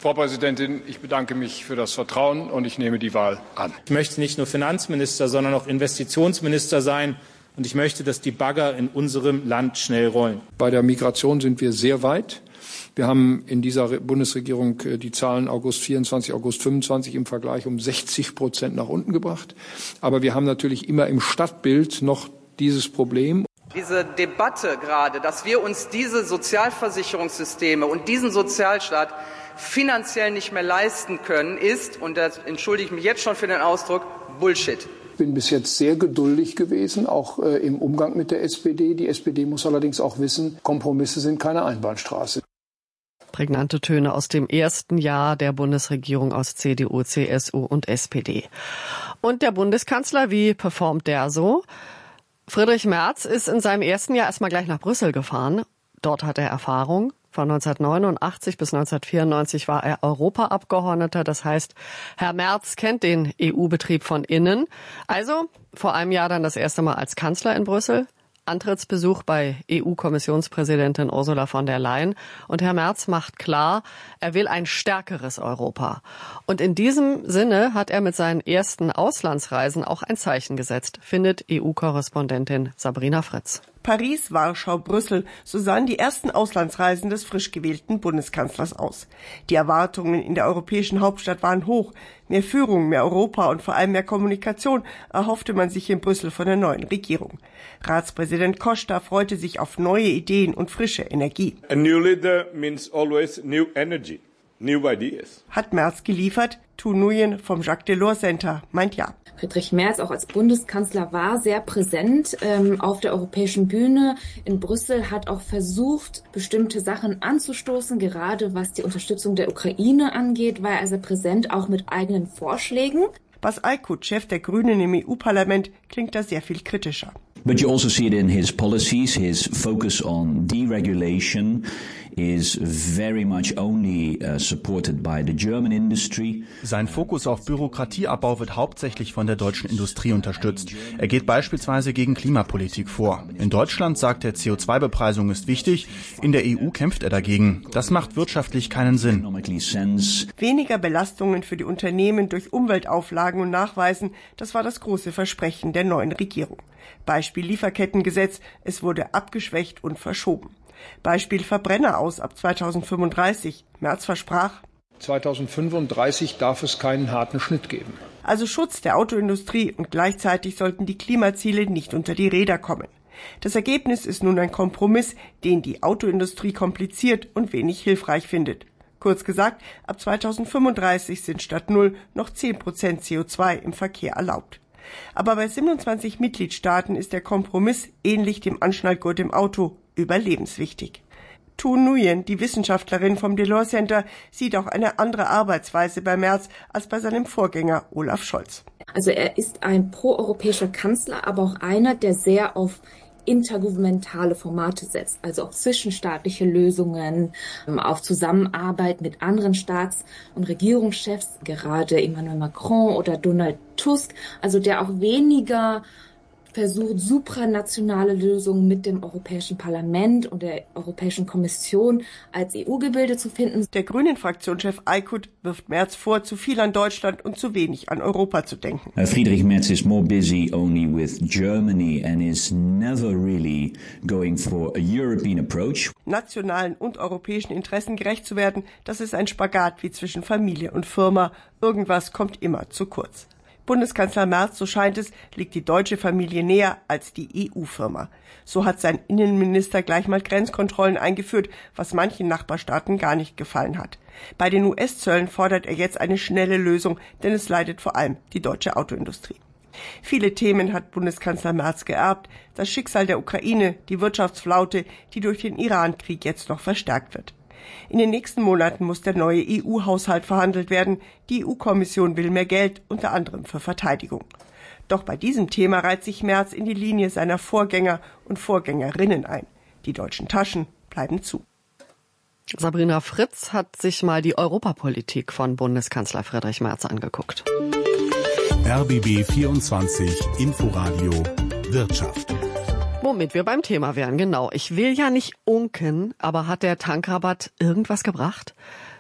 Frau Präsidentin, ich bedanke mich für das Vertrauen und ich nehme die Wahl an. Ich möchte nicht nur Finanzminister, sondern auch Investitionsminister sein. Und ich möchte, dass die Bagger in unserem Land schnell rollen. Bei der Migration sind wir sehr weit. Wir haben in dieser Bundesregierung die Zahlen August 24, August 25 im Vergleich um 60% nach unten gebracht. Aber wir haben natürlich immer im Stadtbild noch dieses Problem. Diese Debatte gerade, dass wir uns diese Sozialversicherungssysteme und diesen Sozialstaat finanziell nicht mehr leisten können, ist, und da entschuldige ich mich jetzt schon für den Ausdruck, Bullshit. Ich bin bis jetzt sehr geduldig gewesen, auch im Umgang mit der SPD. Die SPD muss allerdings auch wissen, Kompromisse sind keine Einbahnstraße. Prägnante Töne aus dem ersten Jahr der Bundesregierung aus CDU, CSU und SPD. Und der Bundeskanzler, wie performt der so? Friedrich Merz ist in seinem ersten Jahr erstmal gleich nach Brüssel gefahren. Dort hat er Erfahrung. Von 1989 bis 1994 war er Europaabgeordneter. Das heißt, Herr Merz kennt den EU-Betrieb von innen. Also vor einem Jahr dann das erste Mal als Kanzler in Brüssel. Antrittsbesuch bei EU-Kommissionspräsidentin Ursula von der Leyen. Und Herr Merz macht klar, er will ein stärkeres Europa. Und in diesem Sinne hat er mit seinen ersten Auslandsreisen auch ein Zeichen gesetzt, findet EU-Korrespondentin Sabrina Fritz. Paris, Warschau, Brüssel, so sahen die ersten Auslandsreisen des frisch gewählten Bundeskanzlers aus. Die Erwartungen in der europäischen Hauptstadt waren hoch. Mehr Führung, mehr Europa und vor allem mehr Kommunikation erhoffte man sich in Brüssel von der neuen Regierung. Ratspräsident Costa freute sich auf neue Ideen und frische Energie. A new leader means always new energy, new ideas. Hat Merz geliefert? Tu Nguyen vom Jacques Delors Center meint ja. Friedrich Merz auch als Bundeskanzler war sehr präsent auf der europäischen Bühne. In Brüssel hat auch versucht, bestimmte Sachen anzustoßen. Gerade was die Unterstützung der Ukraine angeht, war er sehr präsent, auch mit eigenen Vorschlägen. Bas Eickhout, Chef der Grünen im EU-Parlament, klingt da sehr viel kritischer. But you also see it in his policies. His focus on deregulation is very much only supported by the German industry. Sein Fokus auf Bürokratieabbau wird hauptsächlich von der deutschen Industrie unterstützt. Er geht beispielsweise gegen Klimapolitik vor. In Deutschland sagt er, CO2-Bepreisung ist wichtig. In der EU kämpft er dagegen. Das macht wirtschaftlich keinen Sinn. Weniger Belastungen für die Unternehmen durch Umweltauflagen und Nachweisen, das war das große Versprechen der neuen Regierung. Beispiel Lieferkettengesetz, es wurde abgeschwächt und verschoben. Beispiel Verbrenner aus ab 2035. Merz versprach, 2035 darf es keinen harten Schnitt geben. Also Schutz der Autoindustrie und gleichzeitig sollten die Klimaziele nicht unter die Räder kommen. Das Ergebnis ist nun ein Kompromiss, den die Autoindustrie kompliziert und wenig hilfreich findet. Kurz gesagt, ab 2035 sind statt 0 noch 10% CO2 im Verkehr erlaubt. Aber bei 27 Mitgliedstaaten ist der Kompromiss, ähnlich dem Anschnallgurt im Auto, überlebenswichtig. Tu Nguyen, die Wissenschaftlerin vom Delors Center, sieht auch eine andere Arbeitsweise bei Merz als bei seinem Vorgänger Olaf Scholz. Also er ist ein proeuropäischer Kanzler, aber auch einer, der sehr auf intergouvernementale Formate setzt, also auf zwischenstaatliche Lösungen, auf Zusammenarbeit mit anderen Staats- und Regierungschefs, gerade Emmanuel Macron oder Donald Tusk, also der auch weniger versucht, supranationale Lösungen mit dem Europäischen Parlament und der Europäischen Kommission als EU-Gebilde zu finden. Der Grünen-Fraktionschef Eickhout wirft Merz vor, zu viel an Deutschland und zu wenig an Europa zu denken. Friedrich Merz is more busy only with Germany and is never really going for a European approach. Nationalen und europäischen Interessen gerecht zu werden, das ist ein Spagat wie zwischen Familie und Firma. Irgendwas kommt immer zu kurz. Bundeskanzler Merz, so scheint es, liegt die deutsche Familie näher als die EU-Firma. So hat sein Innenminister gleich mal Grenzkontrollen eingeführt, was manchen Nachbarstaaten gar nicht gefallen hat. Bei den US-Zöllen fordert er jetzt eine schnelle Lösung, denn es leidet vor allem die deutsche Autoindustrie. Viele Themen hat Bundeskanzler Merz geerbt. Das Schicksal der Ukraine, die Wirtschaftsflaute, die durch den Iran-Krieg jetzt noch verstärkt wird. In den nächsten Monaten muss der neue EU-Haushalt verhandelt werden. Die EU-Kommission will mehr Geld, unter anderem für Verteidigung. Doch bei diesem Thema reiht sich Merz in die Linie seiner Vorgänger und Vorgängerinnen ein. Die deutschen Taschen bleiben zu. Sabrina Fritz hat sich mal die Europapolitik von Bundeskanzler Friedrich Merz angeguckt. RBB 24 Inforadio Wirtschaft. Womit wir beim Thema wären, genau. Ich will ja nicht unken, aber hat der Tankrabatt irgendwas gebracht?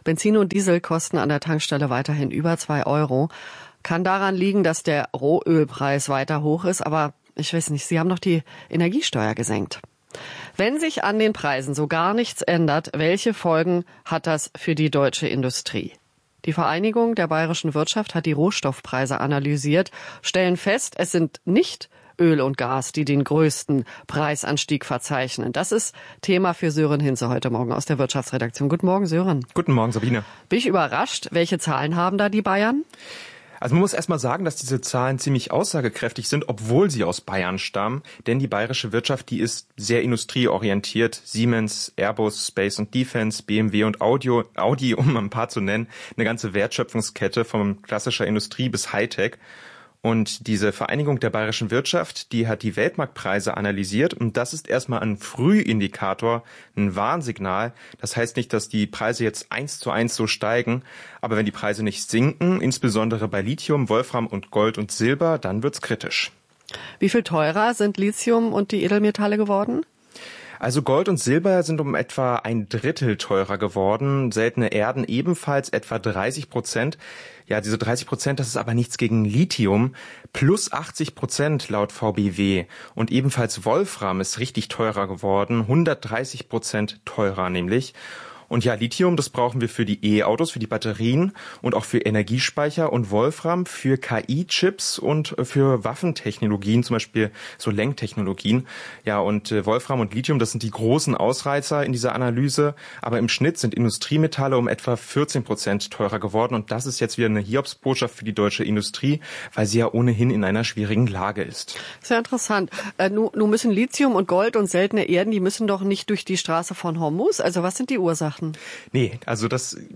Benzin und Diesel kosten an der Tankstelle weiterhin über 2 €. Kann daran liegen, dass der Rohölpreis weiter hoch ist, aber ich weiß nicht, Sie haben doch die Energiesteuer gesenkt. Wenn sich an den Preisen so gar nichts ändert, welche Folgen hat das für die deutsche Industrie? Die Vereinigung der bayerischen Wirtschaft hat die Rohstoffpreise analysiert, stellen fest, es sind nicht Öl und Gas, die den größten Preisanstieg verzeichnen. Das ist Thema für Sören Hinze heute Morgen aus der Wirtschaftsredaktion. Guten Morgen, Sören. Guten Morgen, Sabine. Bin ich überrascht? Welche Zahlen haben da die Bayern? Also man muss erstmal sagen, dass diese Zahlen ziemlich aussagekräftig sind, obwohl sie aus Bayern stammen. Denn die bayerische Wirtschaft, die ist sehr industrieorientiert. Siemens, Airbus, Space and Defense, BMW und Audi, um ein paar zu nennen. Eine ganze Wertschöpfungskette von klassischer Industrie bis Hightech. Und diese Vereinigung der bayerischen Wirtschaft, die hat die Weltmarktpreise analysiert. Und das ist erstmal ein Frühindikator, ein Warnsignal. Das heißt nicht, dass die Preise jetzt 1:1 so steigen. Aber wenn die Preise nicht sinken, insbesondere bei Lithium, Wolfram und Gold und Silber, dann wird's kritisch. Wie viel teurer sind Lithium und die Edelmetalle geworden? Also Gold und Silber sind um etwa 1/3 teurer geworden, seltene Erden ebenfalls etwa 30%. Ja, diese 30%, das ist aber nichts gegen Lithium, plus 80% laut VBW. Und ebenfalls Wolfram ist richtig teurer geworden, 130% teurer nämlich. Und ja, Lithium, das brauchen wir für die E-Autos, für die Batterien und auch für Energiespeicher und Wolfram für KI-Chips und für Waffentechnologien, zum Beispiel so Lenktechnologien. Ja, und Wolfram und Lithium, das sind die großen Ausreißer in dieser Analyse. Aber im Schnitt sind Industriemetalle um etwa 14% teurer geworden. Und das ist jetzt wieder eine Hiobsbotschaft für die deutsche Industrie, weil sie ja ohnehin in einer schwierigen Lage ist. Sehr interessant. Nun müssen Lithium und Gold und seltene Erden, die müssen doch nicht durch die Straße von Hormuz. Also was sind die Ursachen? Nee, also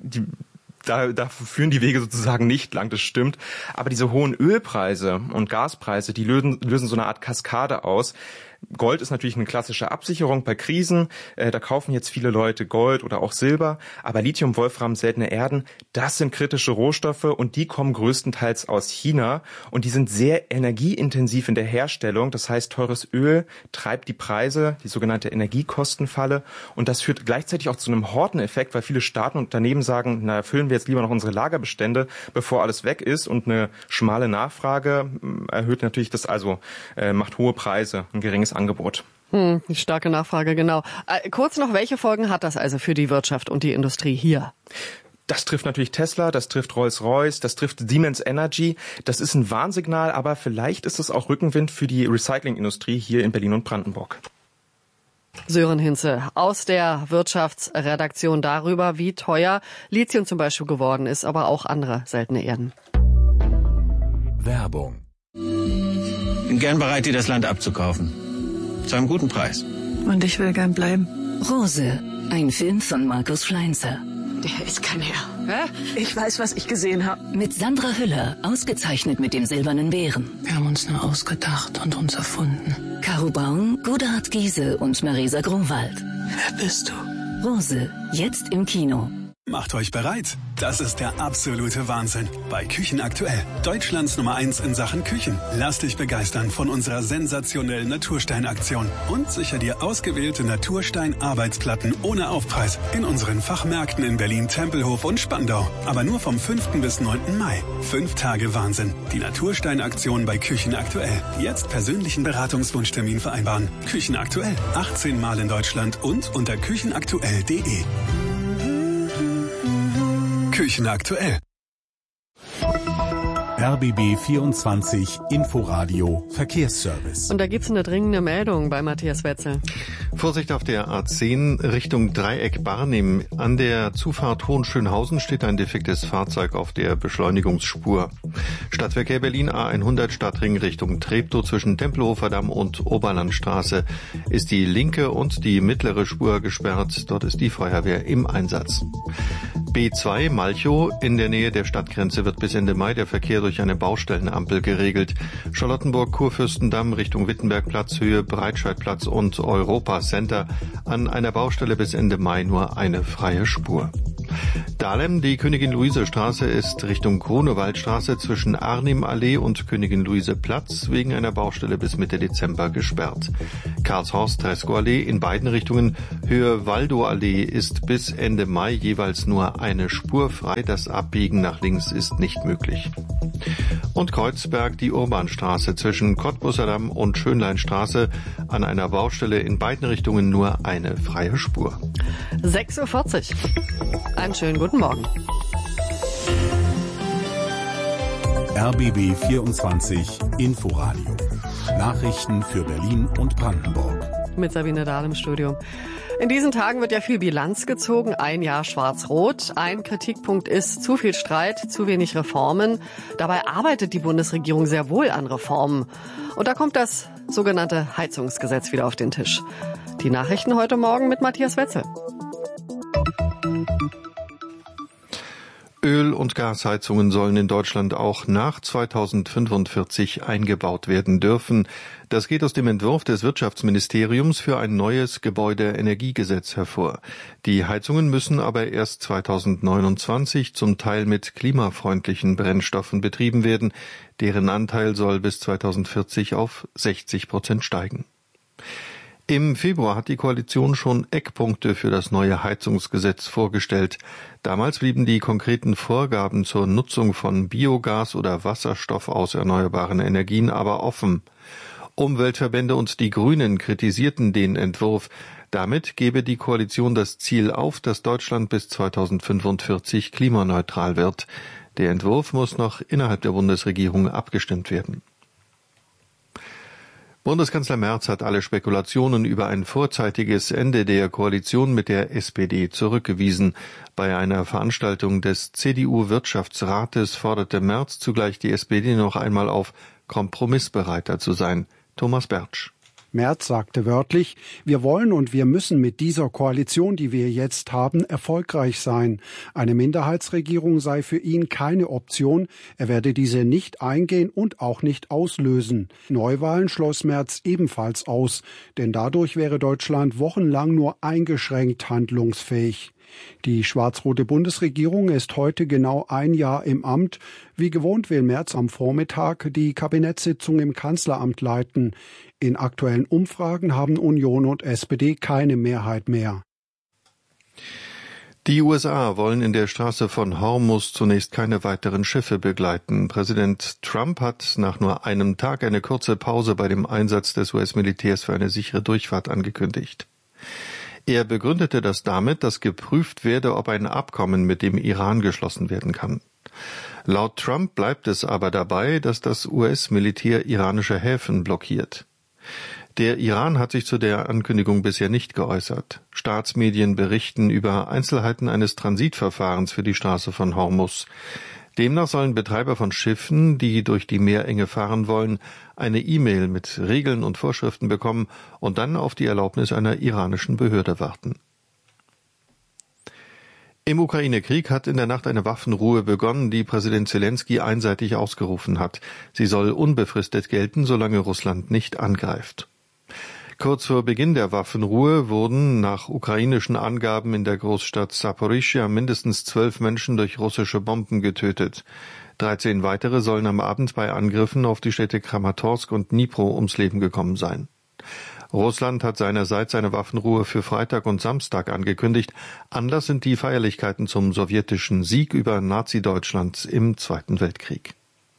da führen die Wege sozusagen nicht lang, das stimmt. Aber diese hohen Ölpreise und Gaspreise, die lösen so eine Art Kaskade aus. Gold ist natürlich eine klassische Absicherung bei Krisen. Da kaufen jetzt viele Leute Gold oder auch Silber. Aber Lithium, Wolfram, seltene Erden, das sind kritische Rohstoffe und die kommen größtenteils aus China. Und die sind sehr energieintensiv in der Herstellung. Das heißt, teures Öl treibt die Preise, die sogenannte Energiekostenfalle. Und das führt gleichzeitig auch zu einem Horteneffekt, weil viele Staaten und Unternehmen sagen, na, füllen wir jetzt lieber noch unsere Lagerbestände, bevor alles weg ist. Und eine schmale Nachfrage erhöht natürlich das, also macht hohe Preise, ein geringes Angebot. Eine starke Nachfrage, genau. Kurz noch, welche Folgen hat das also für die Wirtschaft und die Industrie hier? Das trifft natürlich Tesla, das trifft Rolls-Royce, das trifft Siemens Energy. Das ist ein Warnsignal, aber vielleicht ist es auch Rückenwind für die Recyclingindustrie hier in Berlin und Brandenburg. Sören Hinze aus der Wirtschaftsredaktion darüber, wie teuer Lithium zum Beispiel geworden ist, aber auch andere seltene Erden. Werbung. Bin gern bereit, dir das Land abzukaufen. Zu einem guten Preis. Und ich will gern bleiben. Rose, ein Film von Markus Schleinzer. Der ist kein Herr. Hä? Ich weiß, was ich gesehen habe. Mit Sandra Hüller, ausgezeichnet mit dem Silbernen Bären. Wir haben uns nur ausgedacht und uns erfunden. Caro Braun, Godehard Giese und Marisa Grunwald. Wer bist du? Rose, jetzt im Kino. Macht euch bereit. Das ist der absolute Wahnsinn. Bei Küchen aktuell. Deutschlands Nummer 1 in Sachen Küchen. Lass dich begeistern von unserer sensationellen Naturstein-Aktion. Und sicher dir ausgewählte Naturstein-Arbeitsplatten ohne Aufpreis. In unseren Fachmärkten in Berlin, Tempelhof und Spandau. Aber nur vom 5. bis 9. Mai. 5 Tage Wahnsinn. Die Naturstein-Aktion bei Küchen aktuell. Jetzt persönlichen Beratungswunschtermin vereinbaren. Küchen aktuell. 18 Mal in Deutschland und unter küchenaktuell.de. Küchen aktuell. RBB 24 Inforadio Verkehrsservice. Und da gibt's eine dringende Meldung bei Matthias Wetzel. Vorsicht auf der A10 Richtung Dreieck Barnim. An der Zufahrt Hohenschönhausen steht ein defektes Fahrzeug auf der Beschleunigungsspur. Stadtverkehr Berlin A100 Stadtring Richtung Treptow zwischen Tempelhofer Damm und Oberlandstraße ist die linke und die mittlere Spur gesperrt. Dort ist die Feuerwehr im Einsatz. B2 Malchow in der Nähe der Stadtgrenze wird bis Ende Mai der Verkehr durch eine Baustellenampel geregelt. Charlottenburg-Kurfürstendamm Richtung Wittenbergplatz, Höhe Breitscheidplatz und Europa Center. An einer Baustelle bis Ende Mai nur eine freie Spur. Dahlem, die Königin-Luise-Straße ist Richtung Grunewaldstraße zwischen Arnim-Allee und Königin-Luise-Platz wegen einer Baustelle bis Mitte Dezember gesperrt. Karlshorst-Treskow-Allee in beiden Richtungen Höhe Waldow-Allee ist bis Ende Mai jeweils nur eine Spur frei. Das Abbiegen nach links ist nicht möglich. Und Kreuzberg, die Urbanstraße zwischen Cottbusser Damm und Schönleinstraße an einer Baustelle in beiden Richtungen nur eine freie Spur. 6:40 Uhr. Einen schönen guten Morgen. RBB 24 Inforadio. Nachrichten für Berlin und Brandenburg. Mit Sabine Dahl im Studio. In diesen Tagen wird ja viel Bilanz gezogen. Ein Jahr Schwarz-Rot. Ein Kritikpunkt ist zu viel Streit, zu wenig Reformen. Dabei arbeitet die Bundesregierung sehr wohl an Reformen. Und da kommt das sogenannte Heizungsgesetz wieder auf den Tisch. Die Nachrichten heute Morgen mit Matthias Wetzel. Öl- und Gasheizungen sollen in Deutschland auch nach 2045 eingebaut werden dürfen. Das geht aus dem Entwurf des Wirtschaftsministeriums für ein neues Gebäudeenergiegesetz hervor. Die Heizungen müssen aber erst 2029 zum Teil mit klimafreundlichen Brennstoffen betrieben werden. Deren Anteil soll bis 2040 auf 60% steigen. Im Februar hat die Koalition schon Eckpunkte für das neue Heizungsgesetz vorgestellt. Damals blieben die konkreten Vorgaben zur Nutzung von Biogas oder Wasserstoff aus erneuerbaren Energien aber offen. Umweltverbände und die Grünen kritisierten den Entwurf. Damit gebe die Koalition das Ziel auf, dass Deutschland bis 2045 klimaneutral wird. Der Entwurf muss noch innerhalb der Bundesregierung abgestimmt werden. Bundeskanzler Merz hat alle Spekulationen über ein vorzeitiges Ende der Koalition mit der SPD zurückgewiesen. Bei einer Veranstaltung des CDU-Wirtschaftsrates forderte Merz zugleich die SPD noch einmal auf, kompromissbereiter zu sein. Thomas Bertsch. Merz sagte wörtlich, wir wollen und wir müssen mit dieser Koalition, die wir jetzt haben, erfolgreich sein. Eine Minderheitsregierung sei für ihn keine Option. Er werde diese nicht eingehen und auch nicht auslösen. Neuwahlen schloss Merz ebenfalls aus, denn dadurch wäre Deutschland wochenlang nur eingeschränkt handlungsfähig. Die schwarz-rote Bundesregierung ist heute genau ein Jahr im Amt. Wie gewohnt will Merz am Vormittag die Kabinettssitzung im Kanzleramt leiten. In aktuellen Umfragen haben Union und SPD keine Mehrheit mehr. Die USA wollen in der Straße von Hormuz zunächst keine weiteren Schiffe begleiten. Präsident Trump hat nach nur einem Tag eine kurze Pause bei dem Einsatz des US-Militärs für eine sichere Durchfahrt angekündigt. Er begründete das damit, dass geprüft werde, ob ein Abkommen mit dem Iran geschlossen werden kann. Laut Trump bleibt es aber dabei, dass das US-Militär iranische Häfen blockiert. Der Iran hat sich zu der Ankündigung bisher nicht geäußert. Staatsmedien berichten über Einzelheiten eines Transitverfahrens für die Straße von Hormuz. Demnach sollen Betreiber von Schiffen, die durch die Meerenge fahren wollen, eine E-Mail mit Regeln und Vorschriften bekommen und dann auf die Erlaubnis einer iranischen Behörde warten. Im Ukraine-Krieg hat in der Nacht eine Waffenruhe begonnen, die Präsident Zelensky einseitig ausgerufen hat. Sie soll unbefristet gelten, solange Russland nicht angreift. Kurz vor Beginn der Waffenruhe wurden nach ukrainischen Angaben in der Großstadt Saporischschja mindestens 12 Menschen durch russische Bomben getötet. 13 weitere sollen am Abend bei Angriffen auf die Städte Kramatorsk und Dnipro ums Leben gekommen sein. Russland hat seinerseits eine Waffenruhe für Freitag und Samstag angekündigt. Anlass sind die Feierlichkeiten zum sowjetischen Sieg über Nazi-Deutschland im Zweiten Weltkrieg.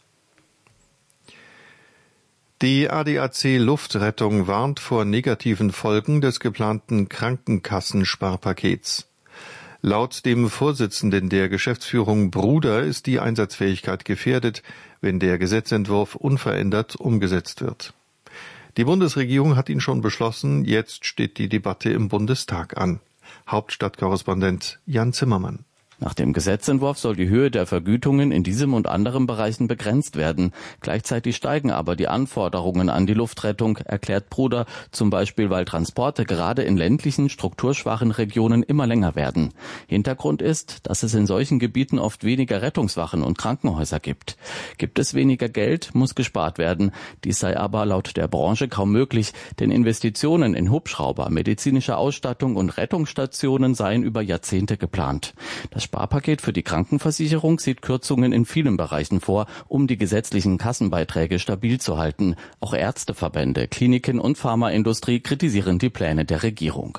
Die ADAC Luftrettung warnt vor negativen Folgen des geplanten Krankenkassensparpakets. Laut dem Vorsitzenden der Geschäftsführung Bruder ist die Einsatzfähigkeit gefährdet, wenn der Gesetzentwurf unverändert umgesetzt wird. Die Bundesregierung hat ihn schon beschlossen, jetzt steht die Debatte im Bundestag an. Hauptstadtkorrespondent Jan Zimmermann. Nach dem Gesetzentwurf soll die Höhe der Vergütungen in diesem und anderen Bereichen begrenzt werden. Gleichzeitig steigen aber die Anforderungen an die Luftrettung, erklärt Bruder, zum Beispiel weil Transporte gerade in ländlichen, strukturschwachen Regionen immer länger werden. Hintergrund ist, dass es in solchen Gebieten oft weniger Rettungswachen und Krankenhäuser gibt. Gibt es weniger Geld, muss gespart werden. Dies sei aber laut der Branche kaum möglich, denn Investitionen in Hubschrauber, medizinische Ausstattung und Rettungsstationen seien über Jahrzehnte geplant. Das Sparpaket für die Krankenversicherung sieht Kürzungen in vielen Bereichen vor, um die gesetzlichen Kassenbeiträge stabil zu halten. Auch Ärzteverbände, Kliniken und Pharmaindustrie kritisieren die Pläne der Regierung.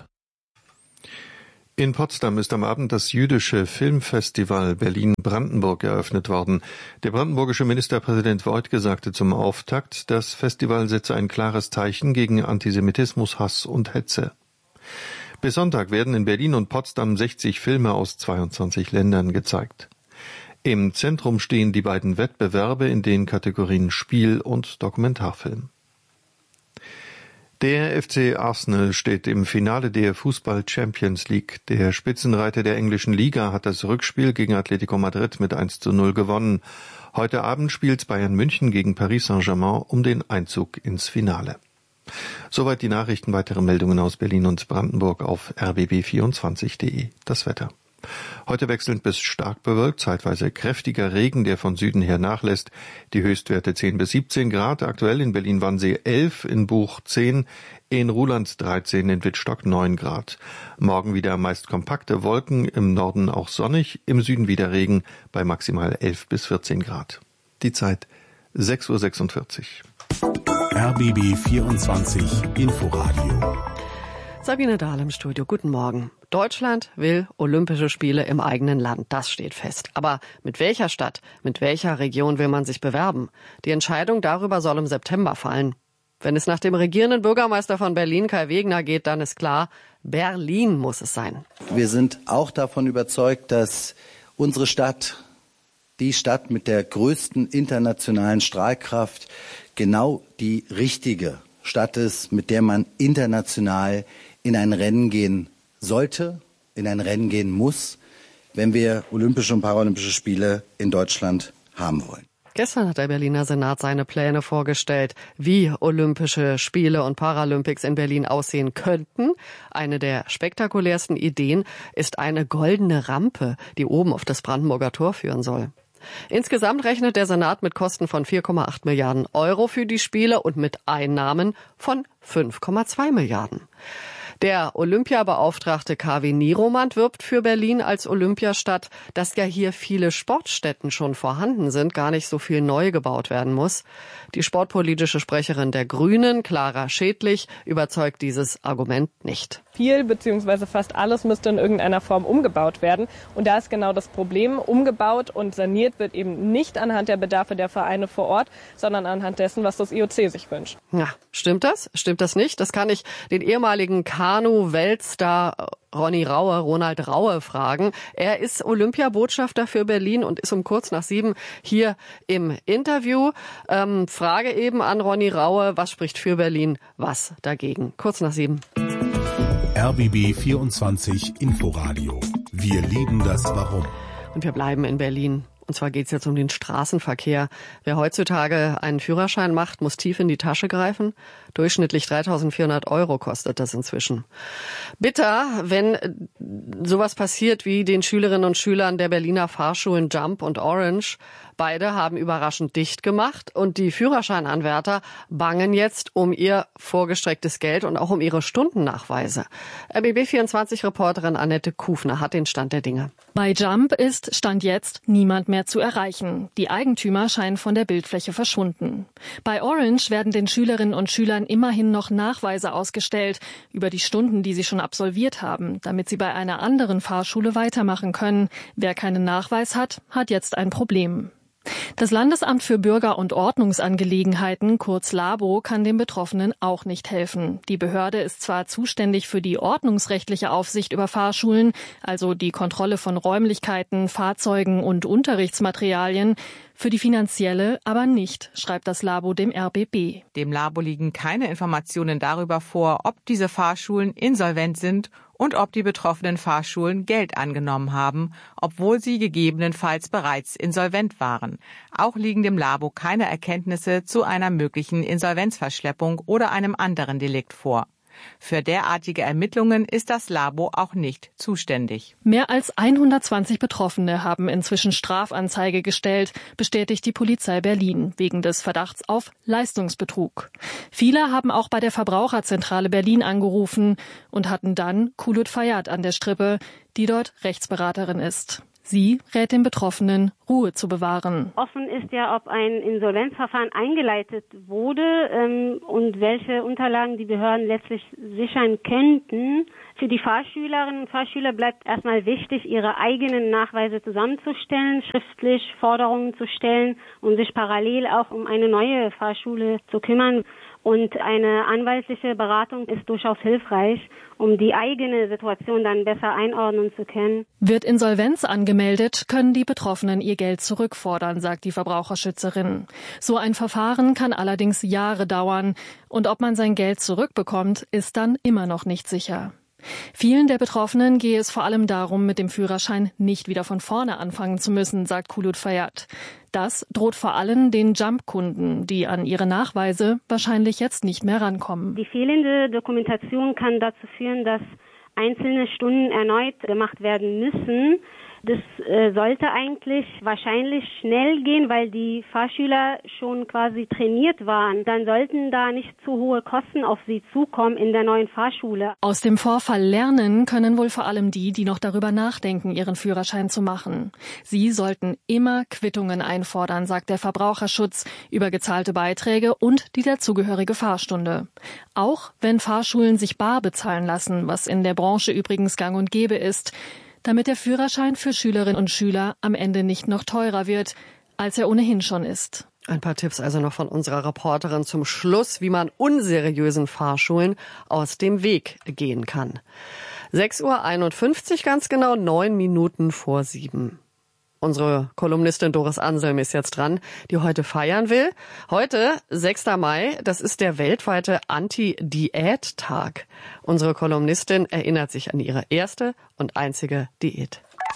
In Potsdam ist am Abend das jüdische Filmfestival Berlin-Brandenburg eröffnet worden. Der brandenburgische Ministerpräsident Woidke sagte zum Auftakt, das Festival setze ein klares Zeichen gegen Antisemitismus, Hass und Hetze. Bis Sonntag werden in Berlin und Potsdam 60 Filme aus 22 Ländern gezeigt. Im Zentrum stehen die beiden Wettbewerbe in den Kategorien Spiel und Dokumentarfilm. Der FC Arsenal steht im Finale der Fußball-Champions League. Der Spitzenreiter der englischen Liga hat das Rückspiel gegen Atletico Madrid mit 1:0 gewonnen. Heute Abend spielt Bayern München gegen Paris Saint-Germain um den Einzug ins Finale. Soweit die Nachrichten. Weitere Meldungen aus Berlin und Brandenburg auf rbb24.de. Das Wetter. Heute wechselnd bis stark bewölkt, zeitweise kräftiger Regen, der von Süden her nachlässt. Die Höchstwerte 10 bis 17 Grad, aktuell in Berlin-Wannsee 11, in Buch 10, in Ruhland 13, in Wittstock 9 Grad. Morgen wieder meist kompakte Wolken, im Norden auch sonnig, im Süden wieder Regen bei maximal 11 bis 14 Grad. Die Zeit 6:46 Uhr. RBB 24 Inforadio. Sabine Dahl im Studio. Guten Morgen. Deutschland will Olympische Spiele im eigenen Land. Das steht fest. Aber mit welcher Stadt, mit welcher Region will man sich bewerben? Die Entscheidung darüber soll im September fallen. Wenn es nach dem regierenden Bürgermeister von Berlin, Kai Wegner, geht, dann ist klar, Berlin muss es sein. Wir sind auch davon überzeugt, dass unsere Stadt, die Stadt mit der größten internationalen Strahlkraft, genau die richtige Stadt ist, mit der man international in ein Rennen gehen sollte, in ein Rennen gehen muss, wenn wir Olympische und Paralympische Spiele in Deutschland haben wollen. Gestern hat der Berliner Senat seine Pläne vorgestellt, wie Olympische Spiele und Paralympics in Berlin aussehen könnten. Eine der spektakulärsten Ideen ist eine goldene Rampe, die oben auf das Brandenburger Tor führen soll. Insgesamt rechnet der Senat mit Kosten von 4,8 Milliarden Euro für die Spiele und mit Einnahmen von 5,2 Milliarden. Der Olympiabeauftragte KW Nieromand wirbt für Berlin als Olympiastadt, dass ja hier viele Sportstätten schon vorhanden sind, gar nicht so viel neu gebaut werden muss. Die sportpolitische Sprecherin der Grünen, Clara Schädlich, überzeugt dieses Argument nicht. Viel bzw. fast alles müsste in irgendeiner Form umgebaut werden. Und da ist genau das Problem. Umgebaut und saniert wird eben nicht anhand der Bedarfe der Vereine vor Ort, sondern anhand dessen, was das IOC sich wünscht. Ja, stimmt das? Stimmt das nicht? Das kann ich den ehemaligen Kanu-Weltstar Ronald Raue fragen. Er ist Olympiabotschafter für Berlin und ist um kurz nach 7 hier im Interview. Frage eben an Ronny Raue, was spricht für Berlin, was dagegen? Kurz nach 7. RBB 24 Inforadio. Wir lieben das Warum. Und wir bleiben in Berlin. Und zwar geht es jetzt um den Straßenverkehr. Wer heutzutage einen Führerschein macht, muss tief in die Tasche greifen. Durchschnittlich 3.400 Euro kostet das inzwischen. Bitter, wenn sowas passiert wie den Schülerinnen und Schülern der Berliner Fahrschulen Jump und Orange. Beide haben überraschend dicht gemacht und die Führerscheinanwärter bangen jetzt um ihr vorgestrecktes Geld und auch um ihre Stundennachweise. RBB24-Reporterin Annette Kufner hat den Stand der Dinge. Bei Jump ist Stand jetzt niemand mehr zu erreichen. Die Eigentümer scheinen von der Bildfläche verschwunden. Bei Orange werden den Schülerinnen und Schülern immerhin noch Nachweise ausgestellt über die Stunden, die sie schon absolviert haben, damit sie bei einer anderen Fahrschule weitermachen können. Wer keinen Nachweis hat, hat jetzt ein Problem. Das Landesamt für Bürger- und Ordnungsangelegenheiten, kurz LABO, kann den Betroffenen auch nicht helfen. Die Behörde ist zwar zuständig für die ordnungsrechtliche Aufsicht über Fahrschulen, also die Kontrolle von Räumlichkeiten, Fahrzeugen und Unterrichtsmaterialien. für die finanzielle aber nicht, schreibt das Labo dem RBB. Dem Labo liegen keine Informationen darüber vor, ob diese Fahrschulen insolvent sind und ob die betroffenen Fahrschulen Geld angenommen haben, obwohl sie gegebenenfalls bereits insolvent waren. Auch liegen dem Labo keine Erkenntnisse zu einer möglichen Insolvenzverschleppung oder einem anderen Delikt vor. Für derartige Ermittlungen ist das Labo auch nicht zuständig. Mehr als 120 Betroffene haben inzwischen Strafanzeige gestellt, bestätigt die Polizei Berlin, wegen des Verdachts auf Leistungsbetrug. Viele haben auch bei der Verbraucherzentrale Berlin angerufen und hatten dann Kulut Fayad an der Strippe, die dort Rechtsberaterin ist. Sie rät den Betroffenen, Ruhe zu bewahren. Offen ist ja, ob ein Insolvenzverfahren eingeleitet wurde und welche Unterlagen die Behörden letztlich sichern könnten. Für die Fahrschülerinnen und Fahrschüler bleibt erstmal wichtig, ihre eigenen Nachweise zusammenzustellen, schriftlich Forderungen zu stellen und sich parallel auch um eine neue Fahrschule zu kümmern. Und eine anwaltliche Beratung ist durchaus hilfreich, um die eigene Situation dann besser einordnen zu können. Wird Insolvenz angemeldet, können die Betroffenen ihr Geld zurückfordern, sagt die Verbraucherschützerin. So ein Verfahren kann allerdings Jahre dauern. Und ob man sein Geld zurückbekommt, ist dann immer noch nicht sicher. Vielen der Betroffenen gehe es vor allem darum, mit dem Führerschein nicht wieder von vorne anfangen zu müssen, sagt Kulut Fayad. Das droht vor allem den Jump-Kunden, die an ihre Nachweise wahrscheinlich jetzt nicht mehr rankommen. Die fehlende Dokumentation kann dazu führen, dass einzelne Stunden erneut gemacht werden müssen. Das sollte eigentlich wahrscheinlich schnell gehen, weil die Fahrschüler schon quasi trainiert waren. Dann sollten da nicht zu hohe Kosten auf sie zukommen in der neuen Fahrschule. Aus dem Vorfall lernen können wohl vor allem die noch darüber nachdenken, ihren Führerschein zu machen. Sie sollten immer Quittungen einfordern, sagt der Verbraucherschutz, über gezahlte Beiträge und die dazugehörige Fahrstunde. Auch wenn Fahrschulen sich bar bezahlen lassen, was in der Branche übrigens gang und gäbe ist, damit der Führerschein für Schülerinnen und Schüler am Ende nicht noch teurer wird, als er ohnehin schon ist. Ein paar Tipps also noch von unserer Reporterin zum Schluss, wie man unseriösen Fahrschulen aus dem Weg gehen kann. 6:51 Uhr ganz genau, 9 Minuten vor 7. Unsere Kolumnistin Doris Anselm ist jetzt dran, die heute feiern will. Heute, 6. Mai, das ist der weltweite Anti-Diät-Tag. Unsere Kolumnistin erinnert sich an ihre erste und einzige Diät.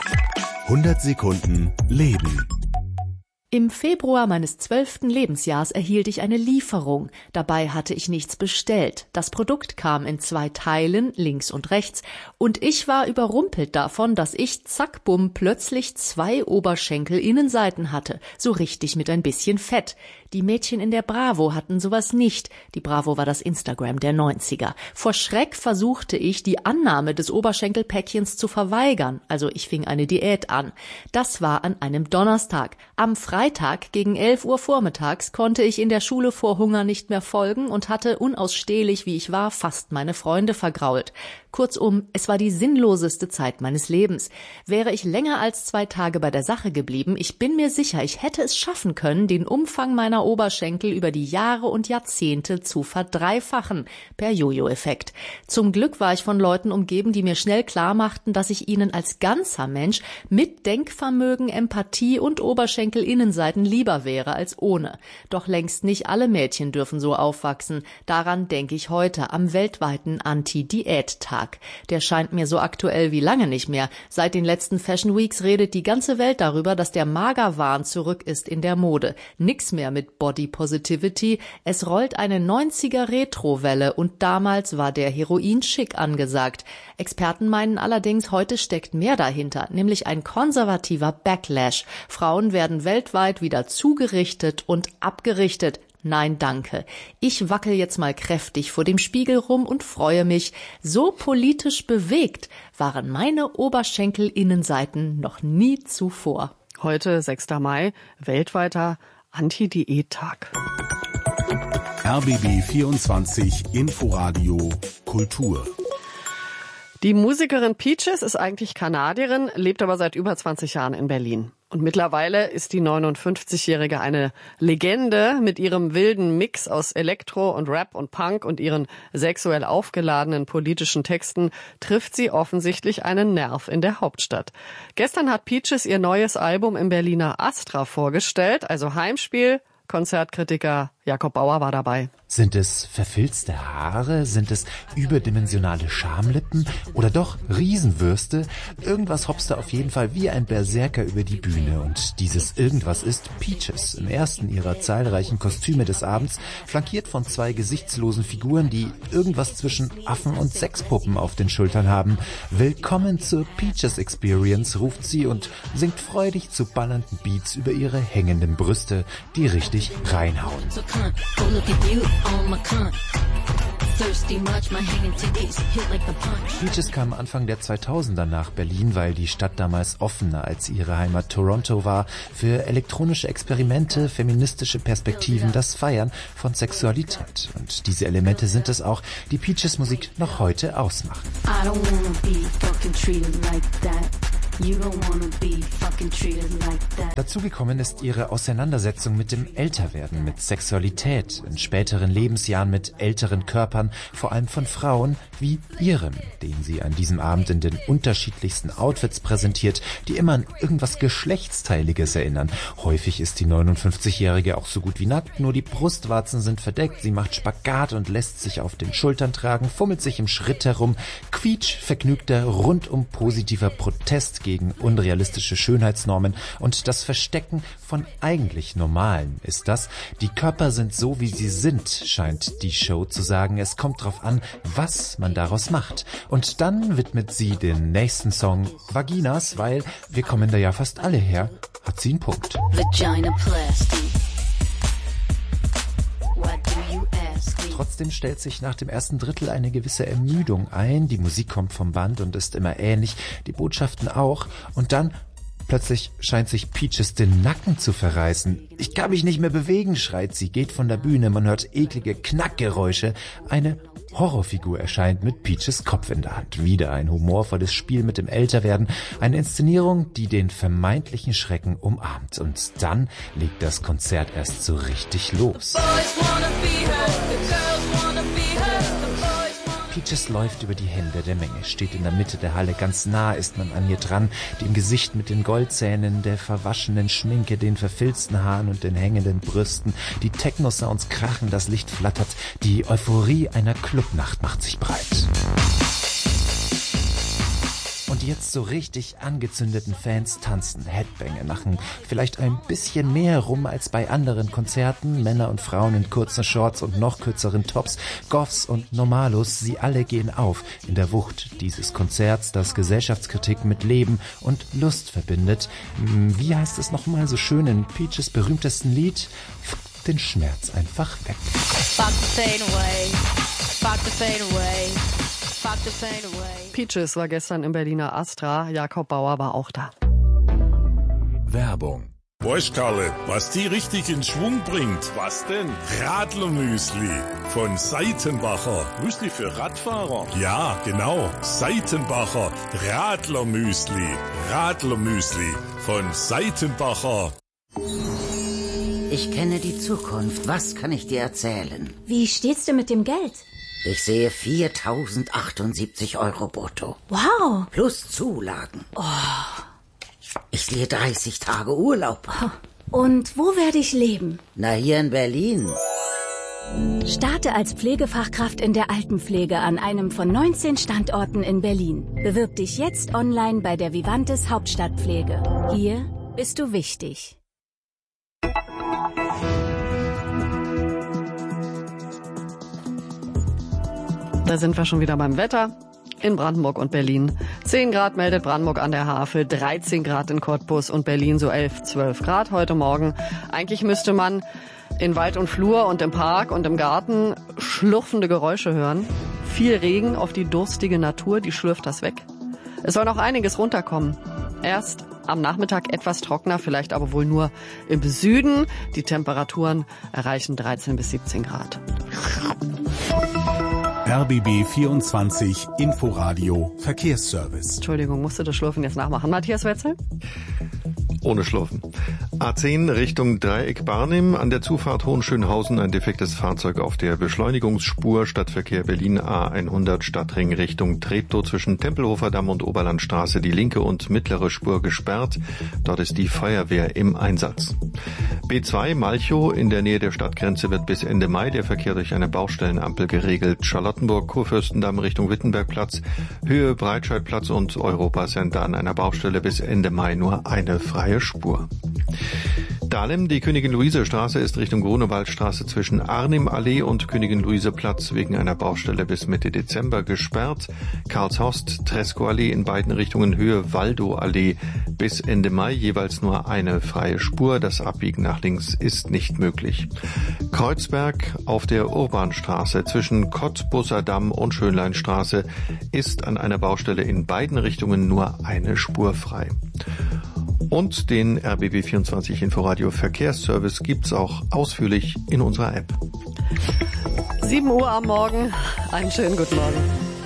100 Sekunden Leben. Im Februar meines 12. Lebensjahres erhielt ich eine Lieferung. Dabei hatte ich nichts bestellt. Das Produkt kam in 2 Teilen, links und rechts, und ich war überrumpelt davon, dass ich, zack, bumm, plötzlich 2 Oberschenkel-Innenseiten hatte, so richtig mit ein bisschen Fett. Die Mädchen in der Bravo hatten sowas nicht. Die Bravo war das Instagram der 90er. Vor Schreck versuchte ich, die Annahme des Oberschenkelpäckchens zu verweigern. Also ich fing eine Diät an. Das war an einem Donnerstag. Am Freitag gegen 11 Uhr vormittags konnte ich in der Schule vor Hunger nicht mehr folgen und hatte, unausstehlich wie ich war, fast meine Freunde vergrault. Kurzum, es war die sinnloseste Zeit meines Lebens. Wäre ich länger als 2 Tage bei der Sache geblieben, ich bin mir sicher, ich hätte es schaffen können, den Umfang meiner Oberschenkel über die Jahre und Jahrzehnte zu verdreifachen, per Jojo-Effekt. Zum Glück war ich von Leuten umgeben, die mir schnell klar machten, dass ich ihnen als ganzer Mensch mit Denkvermögen, Empathie und Oberschenkelinnenseiten lieber wäre als ohne. Doch längst nicht alle Mädchen dürfen so aufwachsen. Daran denke ich heute am weltweiten Anti-Diät-Tag. Der scheint mir so aktuell wie lange nicht mehr. Seit den letzten Fashion Weeks redet die ganze Welt darüber, dass der Magerwahn zurück ist in der Mode. Nix mehr mit Body Positivity. Es rollt eine 90er-Retro-Welle und damals war der Heroin-Schick angesagt. Experten meinen allerdings, heute steckt mehr dahinter, nämlich ein konservativer Backlash. Frauen werden weltweit wieder zugerichtet und abgerichtet. Nein, danke. Ich wackel jetzt mal kräftig vor dem Spiegel rum und freue mich. So politisch bewegt waren meine Oberschenkelinnenseiten noch nie zuvor. Heute, 6. Mai, weltweiter Anti-Diät-Tag. RBB 24 Inforadio Kultur. Die Musikerin Peaches ist eigentlich Kanadierin, lebt aber seit über 20 Jahren in Berlin. Und Und mittlerweile ist die 59-Jährige eine Legende. Mit ihrem wilden Mix aus Elektro und Rap und Punk und ihren sexuell aufgeladenen politischen Texten trifft sie offensichtlich einen Nerv in der Hauptstadt. Gestern hat Peaches ihr neues Album im Berliner Astra vorgestellt, also Heimspiel. Konzertkritiker Jakob Bauer war dabei. Sind es verfilzte Haare? Sind es überdimensionale Schamlippen? Oder doch Riesenwürste? Irgendwas hopste auf jeden Fall wie ein Berserker über die Bühne. Und dieses Irgendwas ist Peaches, im ersten ihrer zahlreichen Kostüme des Abends, flankiert von zwei gesichtslosen Figuren, die irgendwas zwischen Affen und Sexpuppen auf den Schultern haben. Willkommen zur Peaches Experience, ruft sie und singt freudig zu ballernden Beats über ihre hängenden Brüste, die richtig reinhauen. Peaches kam Anfang der 2000er nach Berlin, weil die Stadt damals offener als ihre Heimat Toronto war für elektronische Experimente, feministische Perspektiven, das Feiern von Sexualität. Und diese Elemente sind es auch, die Peaches Musik noch heute ausmachen. Dazu gekommen ist ihre Auseinandersetzung mit dem Älterwerden, mit Sexualität, in späteren Lebensjahren mit älteren Körpern, vor allem von Frauen wie ihrem, den sie an diesem Abend in den unterschiedlichsten Outfits präsentiert, die immer an irgendwas Geschlechtsteiliges erinnern. Häufig ist die 59-Jährige auch so gut wie nackt, nur die Brustwarzen sind verdeckt, sie macht Spagat und lässt sich auf den Schultern tragen, fummelt sich im Schritt herum, quietschvergnügter, rundum positiver Protest gegen unrealistische Schönheitsnormen und das Verstecken von eigentlich Normalen ist das. Die Körper sind so, wie sie sind, scheint die Show zu sagen. Es kommt drauf an, was man daraus macht. Und dann widmet sie den nächsten Song Vaginas, weil wir kommen da ja fast alle her, hat sie einen Punkt. Trotzdem stellt sich nach dem ersten Drittel eine gewisse Ermüdung ein. Die Musik kommt vom Band und ist immer ähnlich, die Botschaften auch. Und dann plötzlich scheint sich Peaches den Nacken zu verreißen. Ich kann mich nicht mehr bewegen, schreit sie, geht von der Bühne, man hört eklige Knackgeräusche. Eine Horrorfigur erscheint mit Peaches Kopf in der Hand. Wieder ein humorvolles Spiel mit dem Älterwerden, eine Inszenierung, die den vermeintlichen Schrecken umarmt. Und dann legt das Konzert erst so richtig los. Peaches läuft über die Hände der Menge, steht in der Mitte der Halle, ganz nah ist man an ihr dran, die im Gesicht mit den Goldzähnen, der verwaschenen Schminke, den verfilzten Haaren und den hängenden Brüsten. Die Techno-Sounds krachen, das Licht flattert, die Euphorie einer Clubnacht macht sich breit. Und jetzt so richtig angezündeten Fans tanzen, Headbanger, machen vielleicht ein bisschen mehr rum als bei anderen Konzerten. Männer und Frauen in kurzen Shorts und noch kürzeren Tops, Goths und Normalos, sie alle gehen auf in der Wucht dieses Konzerts, das Gesellschaftskritik mit Leben und Lust verbindet. Wie heißt es nochmal so schön in Peaches berühmtesten Lied? Fuck den Schmerz einfach weg. Fuck the pain away. Fuck the pain away. Peaches war gestern im Berliner Astra. Jakob Bauer war auch da. Werbung. Weißt Karle, was die richtig in Schwung bringt? Was denn? Radlermüsli von Seitenbacher. Müsli für Radfahrer? Ja, genau. Seitenbacher Radlermüsli. Radlermüsli von Seitenbacher. Ich kenne die Zukunft. Was kann ich dir erzählen? Wie steht's denn mit dem Geld? Ich sehe 4.078 € brutto. Wow. Plus Zulagen. Oh. Ich sehe 30 Tage Urlaub. Und wo werde ich leben? Na, hier in Berlin. Starte als Pflegefachkraft in der Altenpflege an einem von 19 Standorten in Berlin. Bewirb dich jetzt online bei der Vivantes Hauptstadtpflege. Hier bist du wichtig. Da sind wir schon wieder beim Wetter in Brandenburg und Berlin. 10 Grad meldet Brandenburg an der Havel, 13 Grad in Cottbus und Berlin so 11, 12 Grad heute Morgen. Eigentlich müsste man in Wald und Flur und im Park und im Garten schlurfende Geräusche hören. Viel Regen auf die durstige Natur, die schlürft das weg. Es soll noch einiges runterkommen. Erst am Nachmittag etwas trockener, vielleicht aber wohl nur im Süden. Die Temperaturen erreichen 13 bis 17 Grad. RBB 24 Inforadio Verkehrsservice. Entschuldigung, musste das Schlurfen jetzt nachmachen. Matthias Wetzel? Ohne Schlurfen. A10 Richtung Dreieck Barnim. An der Zufahrt Hohenschönhausen ein defektes Fahrzeug auf der Beschleunigungsspur. Stadtverkehr Berlin A100 Stadtring Richtung Treptow zwischen Tempelhofer Damm und Oberlandstraße. Die linke und mittlere Spur gesperrt. Dort ist die Feuerwehr im Einsatz. B2 Malchow in der Nähe der Stadtgrenze wird bis Ende Mai der Verkehr durch eine Baustellenampel geregelt. Charlottenburg, Kurfürstendamm Richtung Wittenbergplatz, Höhe Breitscheidplatz und Europacenter an einer Baustelle bis Ende Mai nur eine freie Spur. Dahlem, die Königin-Luise-Straße ist Richtung Grunewaldstraße zwischen Arnim-Allee und Königin-Luise-Platz wegen einer Baustelle bis Mitte Dezember gesperrt. Karlshorst, Tresco-Allee in beiden Richtungen Höhe Waldow-Allee bis Ende Mai jeweils nur eine freie Spur. Das Abbiegen nach links ist nicht möglich. Kreuzberg auf der Urbanstraße zwischen Cottbusser Damm und Schönleinstraße ist an einer Baustelle in beiden Richtungen nur eine Spur frei. Und den RBB24 Inforadio Verkehrsservice gibt's auch ausführlich in unserer App. 7 Uhr am Morgen. Einen schönen guten Morgen.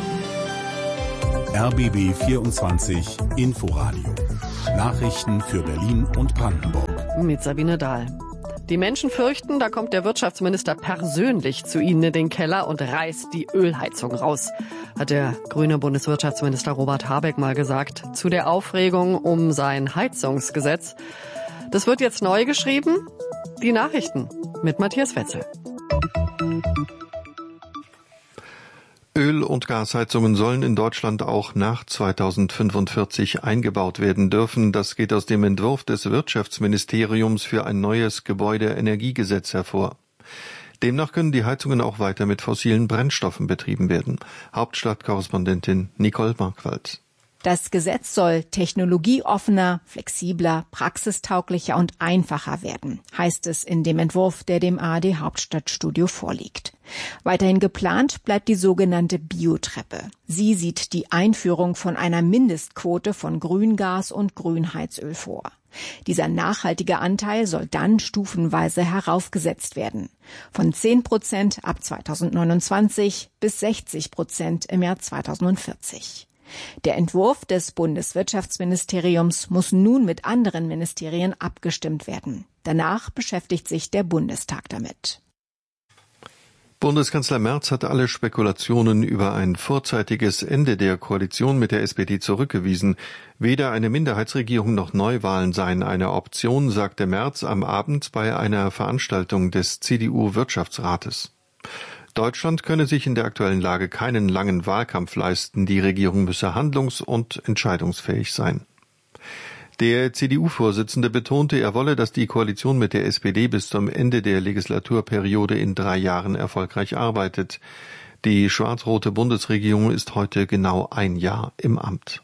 RBB24 Inforadio. Nachrichten für Berlin und Brandenburg. Mit Sabine Dahl. Die Menschen fürchten, da kommt der Wirtschaftsminister persönlich zu ihnen in den Keller und reißt die Ölheizung raus, hat der grüne Bundeswirtschaftsminister Robert Habeck mal gesagt, zu der Aufregung um sein Heizungsgesetz. Das wird jetzt neu geschrieben. Die Nachrichten mit Matthias Wetzel. Öl- und Gasheizungen sollen in Deutschland auch nach 2045 eingebaut werden dürfen. Das geht aus dem Entwurf des Wirtschaftsministeriums für ein neues Gebäudeenergiegesetz hervor. Demnach können die Heizungen auch weiter mit fossilen Brennstoffen betrieben werden. Hauptstadtkorrespondentin Nicole Markwald. Das Gesetz soll technologieoffener, flexibler, praxistauglicher und einfacher werden, heißt es in dem Entwurf, der dem ARD Hauptstadtstudio vorliegt. Weiterhin geplant bleibt die sogenannte Biotreppe. Sie sieht die Einführung von einer Mindestquote von Grüngas und Grünheizöl vor. Dieser nachhaltige Anteil soll dann stufenweise heraufgesetzt werden. Von 10% ab 2029 bis 60% im Jahr 2040. Der Entwurf des Bundeswirtschaftsministeriums muss nun mit anderen Ministerien abgestimmt werden. Danach beschäftigt sich der Bundestag damit. Bundeskanzler Merz hat alle Spekulationen über ein vorzeitiges Ende der Koalition mit der SPD zurückgewiesen. Weder eine Minderheitsregierung noch Neuwahlen seien eine Option, sagte Merz am Abend bei einer Veranstaltung des CDU-Wirtschaftsrates. Deutschland könne sich in der aktuellen Lage keinen langen Wahlkampf leisten. Die Regierung müsse handlungs- und entscheidungsfähig sein. Der CDU-Vorsitzende betonte, er wolle, dass die Koalition mit der SPD bis zum Ende der Legislaturperiode in 3 Jahren erfolgreich arbeitet. Die schwarz-rote Bundesregierung ist heute genau 1 Jahr im Amt.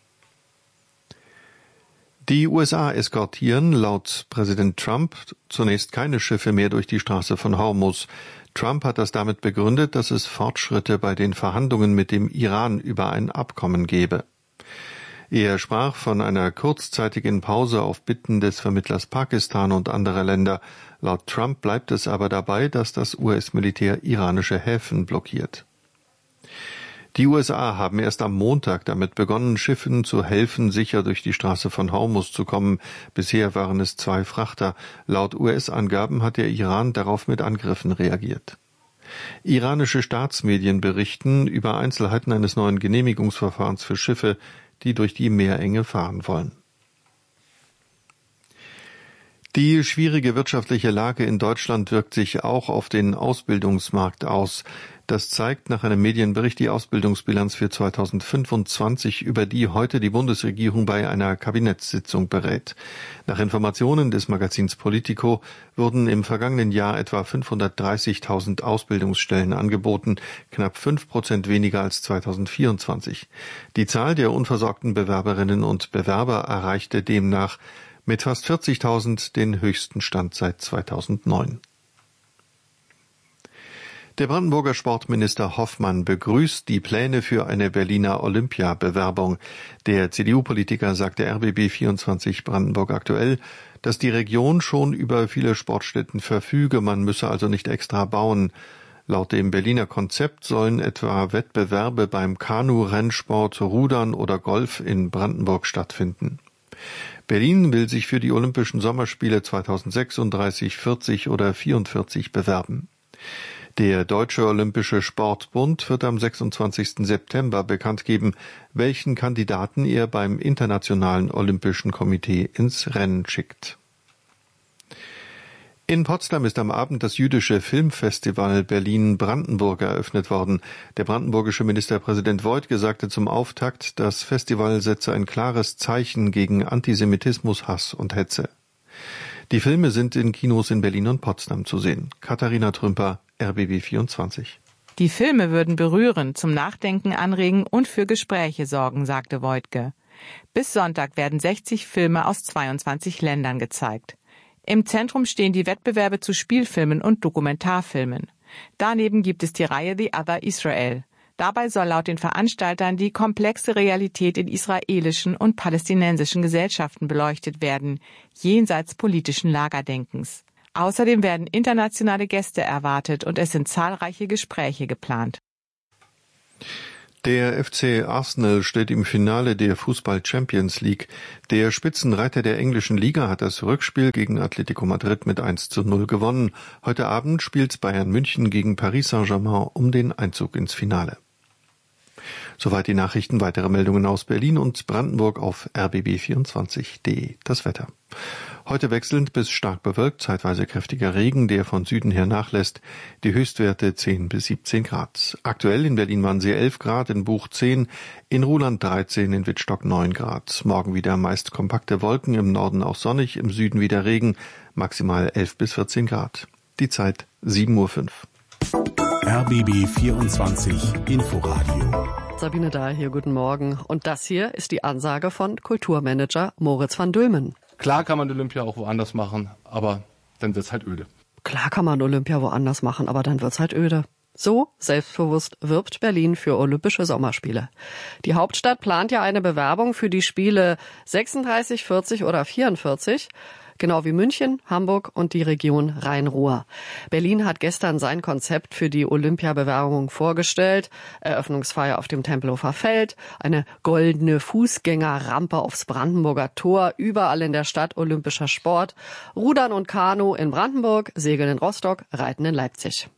Die USA eskortieren laut Präsident Trump zunächst keine Schiffe mehr durch die Straße von Hormuz. Trump hat das damit begründet, dass es Fortschritte bei den Verhandlungen mit dem Iran über ein Abkommen gebe. Er sprach von einer kurzzeitigen Pause auf Bitten des Vermittlers Pakistan und anderer Länder. Laut Trump bleibt es aber dabei, dass das US-Militär iranische Häfen blockiert. Die USA haben erst am Montag damit begonnen, Schiffen zu helfen, sicher durch die Straße von Hormuz zu kommen. Bisher waren es 2 Frachter. Laut US-Angaben hat der Iran darauf mit Angriffen reagiert. Iranische Staatsmedien berichten über Einzelheiten eines neuen Genehmigungsverfahrens für Schiffe, die durch die Meerenge fahren wollen. Die schwierige wirtschaftliche Lage in Deutschland wirkt sich auch auf den Ausbildungsmarkt aus. Das zeigt nach einem Medienbericht die Ausbildungsbilanz für 2025, über die heute die Bundesregierung bei einer Kabinettssitzung berät. Nach Informationen des Magazins Politico wurden im vergangenen Jahr etwa 530.000 Ausbildungsstellen angeboten, knapp 5% weniger als 2024. Die Zahl der unversorgten Bewerberinnen und Bewerber erreichte demnach mit fast 40.000 den höchsten Stand seit 2009. Der Brandenburger Sportminister Hoffmann begrüßt die Pläne für eine Berliner Olympiabewerbung. Der CDU-Politiker sagte RBB24 Brandenburg aktuell, dass die Region schon über viele Sportstätten verfüge, man müsse also nicht extra bauen. Laut dem Berliner Konzept sollen etwa Wettbewerbe beim Kanu-Rennsport, Rudern oder Golf in Brandenburg stattfinden. Berlin will sich für die Olympischen Sommerspiele 2036, 40 oder 44 bewerben. Der Deutsche Olympische Sportbund wird am 26. September bekannt geben, welchen Kandidaten er beim Internationalen Olympischen Komitee ins Rennen schickt. In Potsdam ist am Abend das jüdische Filmfestival Berlin-Brandenburg eröffnet worden. Der brandenburgische Ministerpräsident Woidke sagte zum Auftakt, das Festival setze ein klares Zeichen gegen Antisemitismus, Hass und Hetze. Die Filme sind in Kinos in Berlin und Potsdam zu sehen. Katharina Trümper, RBB 24. Die Filme würden berühren, zum Nachdenken anregen und für Gespräche sorgen, sagte Woidke. Bis Sonntag werden 60 Filme aus 22 Ländern gezeigt. Im Zentrum stehen die Wettbewerbe zu Spielfilmen und Dokumentarfilmen. Daneben gibt es die Reihe The Other Israel. Dabei soll laut den Veranstaltern die komplexe Realität in israelischen und palästinensischen Gesellschaften beleuchtet werden, jenseits politischen Lagerdenkens. Außerdem werden internationale Gäste erwartet und es sind zahlreiche Gespräche geplant. Der FC Arsenal steht im Finale der Fußball Champions League. Der Spitzenreiter der englischen Liga hat das Rückspiel gegen Atletico Madrid mit 1:0 gewonnen. Heute Abend spielt Bayern München gegen Paris Saint-Germain um den Einzug ins Finale. Soweit die Nachrichten. Weitere Meldungen aus Berlin und Brandenburg auf rbb24.de. Das Wetter. Heute wechselnd bis stark bewölkt, zeitweise kräftiger Regen, der von Süden her nachlässt. Die Höchstwerte 10 bis 17 Grad. Aktuell in Berlin-Wannsee 11 Grad, in Buch 10, in Ruhland 13, in Wittstock 9 Grad. Morgen wieder meist kompakte Wolken, im Norden auch sonnig, im Süden wieder Regen, maximal 11 bis 14 Grad. Die Zeit 7:05 Uhr. RBB 24 Inforadio. Sabine Dahl hier, guten Morgen. Und das hier ist die Ansage von Kulturmanager Moritz van Dülmen. Klar kann man Olympia auch woanders machen, aber dann wird's halt öde. Klar kann man Olympia woanders machen, aber dann wird's halt öde. So selbstbewusst wirbt Berlin für Olympische Sommerspiele. Die Hauptstadt plant ja eine Bewerbung für die Spiele 36, 40 oder 44. Genau wie München, Hamburg und die Region Rhein-Ruhr. Berlin hat gestern sein Konzept für die Olympiabewerbung vorgestellt. Eröffnungsfeier auf dem Tempelhofer Feld, eine goldene Fußgängerrampe aufs Brandenburger Tor, überall in der Stadt olympischer Sport, Rudern und Kanu in Brandenburg, Segeln in Rostock, Reiten in Leipzig.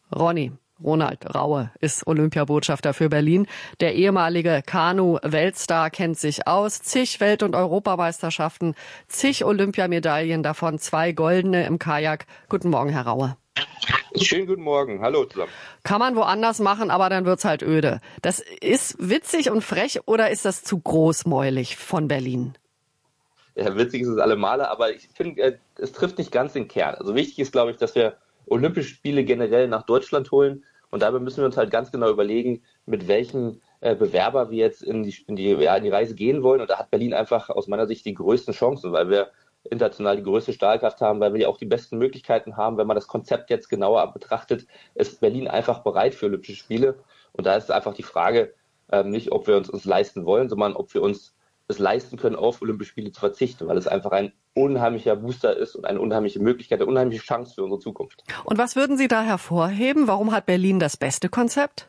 Ronald Raue ist Olympiabotschafter für Berlin. Der ehemalige Kanu-Weltstar kennt sich aus. Zig Welt- und Europameisterschaften, zig Olympiamedaillen, davon 2 goldene im Kajak. Guten Morgen, Herr Raue. Schönen guten Morgen. Hallo zusammen. Kann man woanders machen, aber dann wird's halt öde. Das ist witzig und frech oder ist das zu großmäulig von Berlin? Ja, witzig ist es alle Male, aber ich finde, es trifft nicht ganz den Kern. Also wichtig ist, glaube ich, dass wir Olympische Spiele generell nach Deutschland holen. Und dabei müssen wir uns halt ganz genau überlegen, mit welchen Bewerber wir jetzt in die Reise gehen wollen. Und da hat Berlin einfach aus meiner Sicht die größten Chancen, weil wir international die größte Strahlkraft haben, weil wir ja auch die besten Möglichkeiten haben. Wenn man das Konzept jetzt genauer betrachtet, ist Berlin einfach bereit für Olympische Spiele. Und da ist einfach die Frage, nicht ob wir uns leisten wollen, sondern ob wir uns es leisten können, auf Olympische Spiele zu verzichten, weil es einfach ein unheimlicher Booster ist und eine unheimliche Möglichkeit, eine unheimliche Chance für unsere Zukunft. Und was würden Sie da hervorheben? Warum hat Berlin das beste Konzept?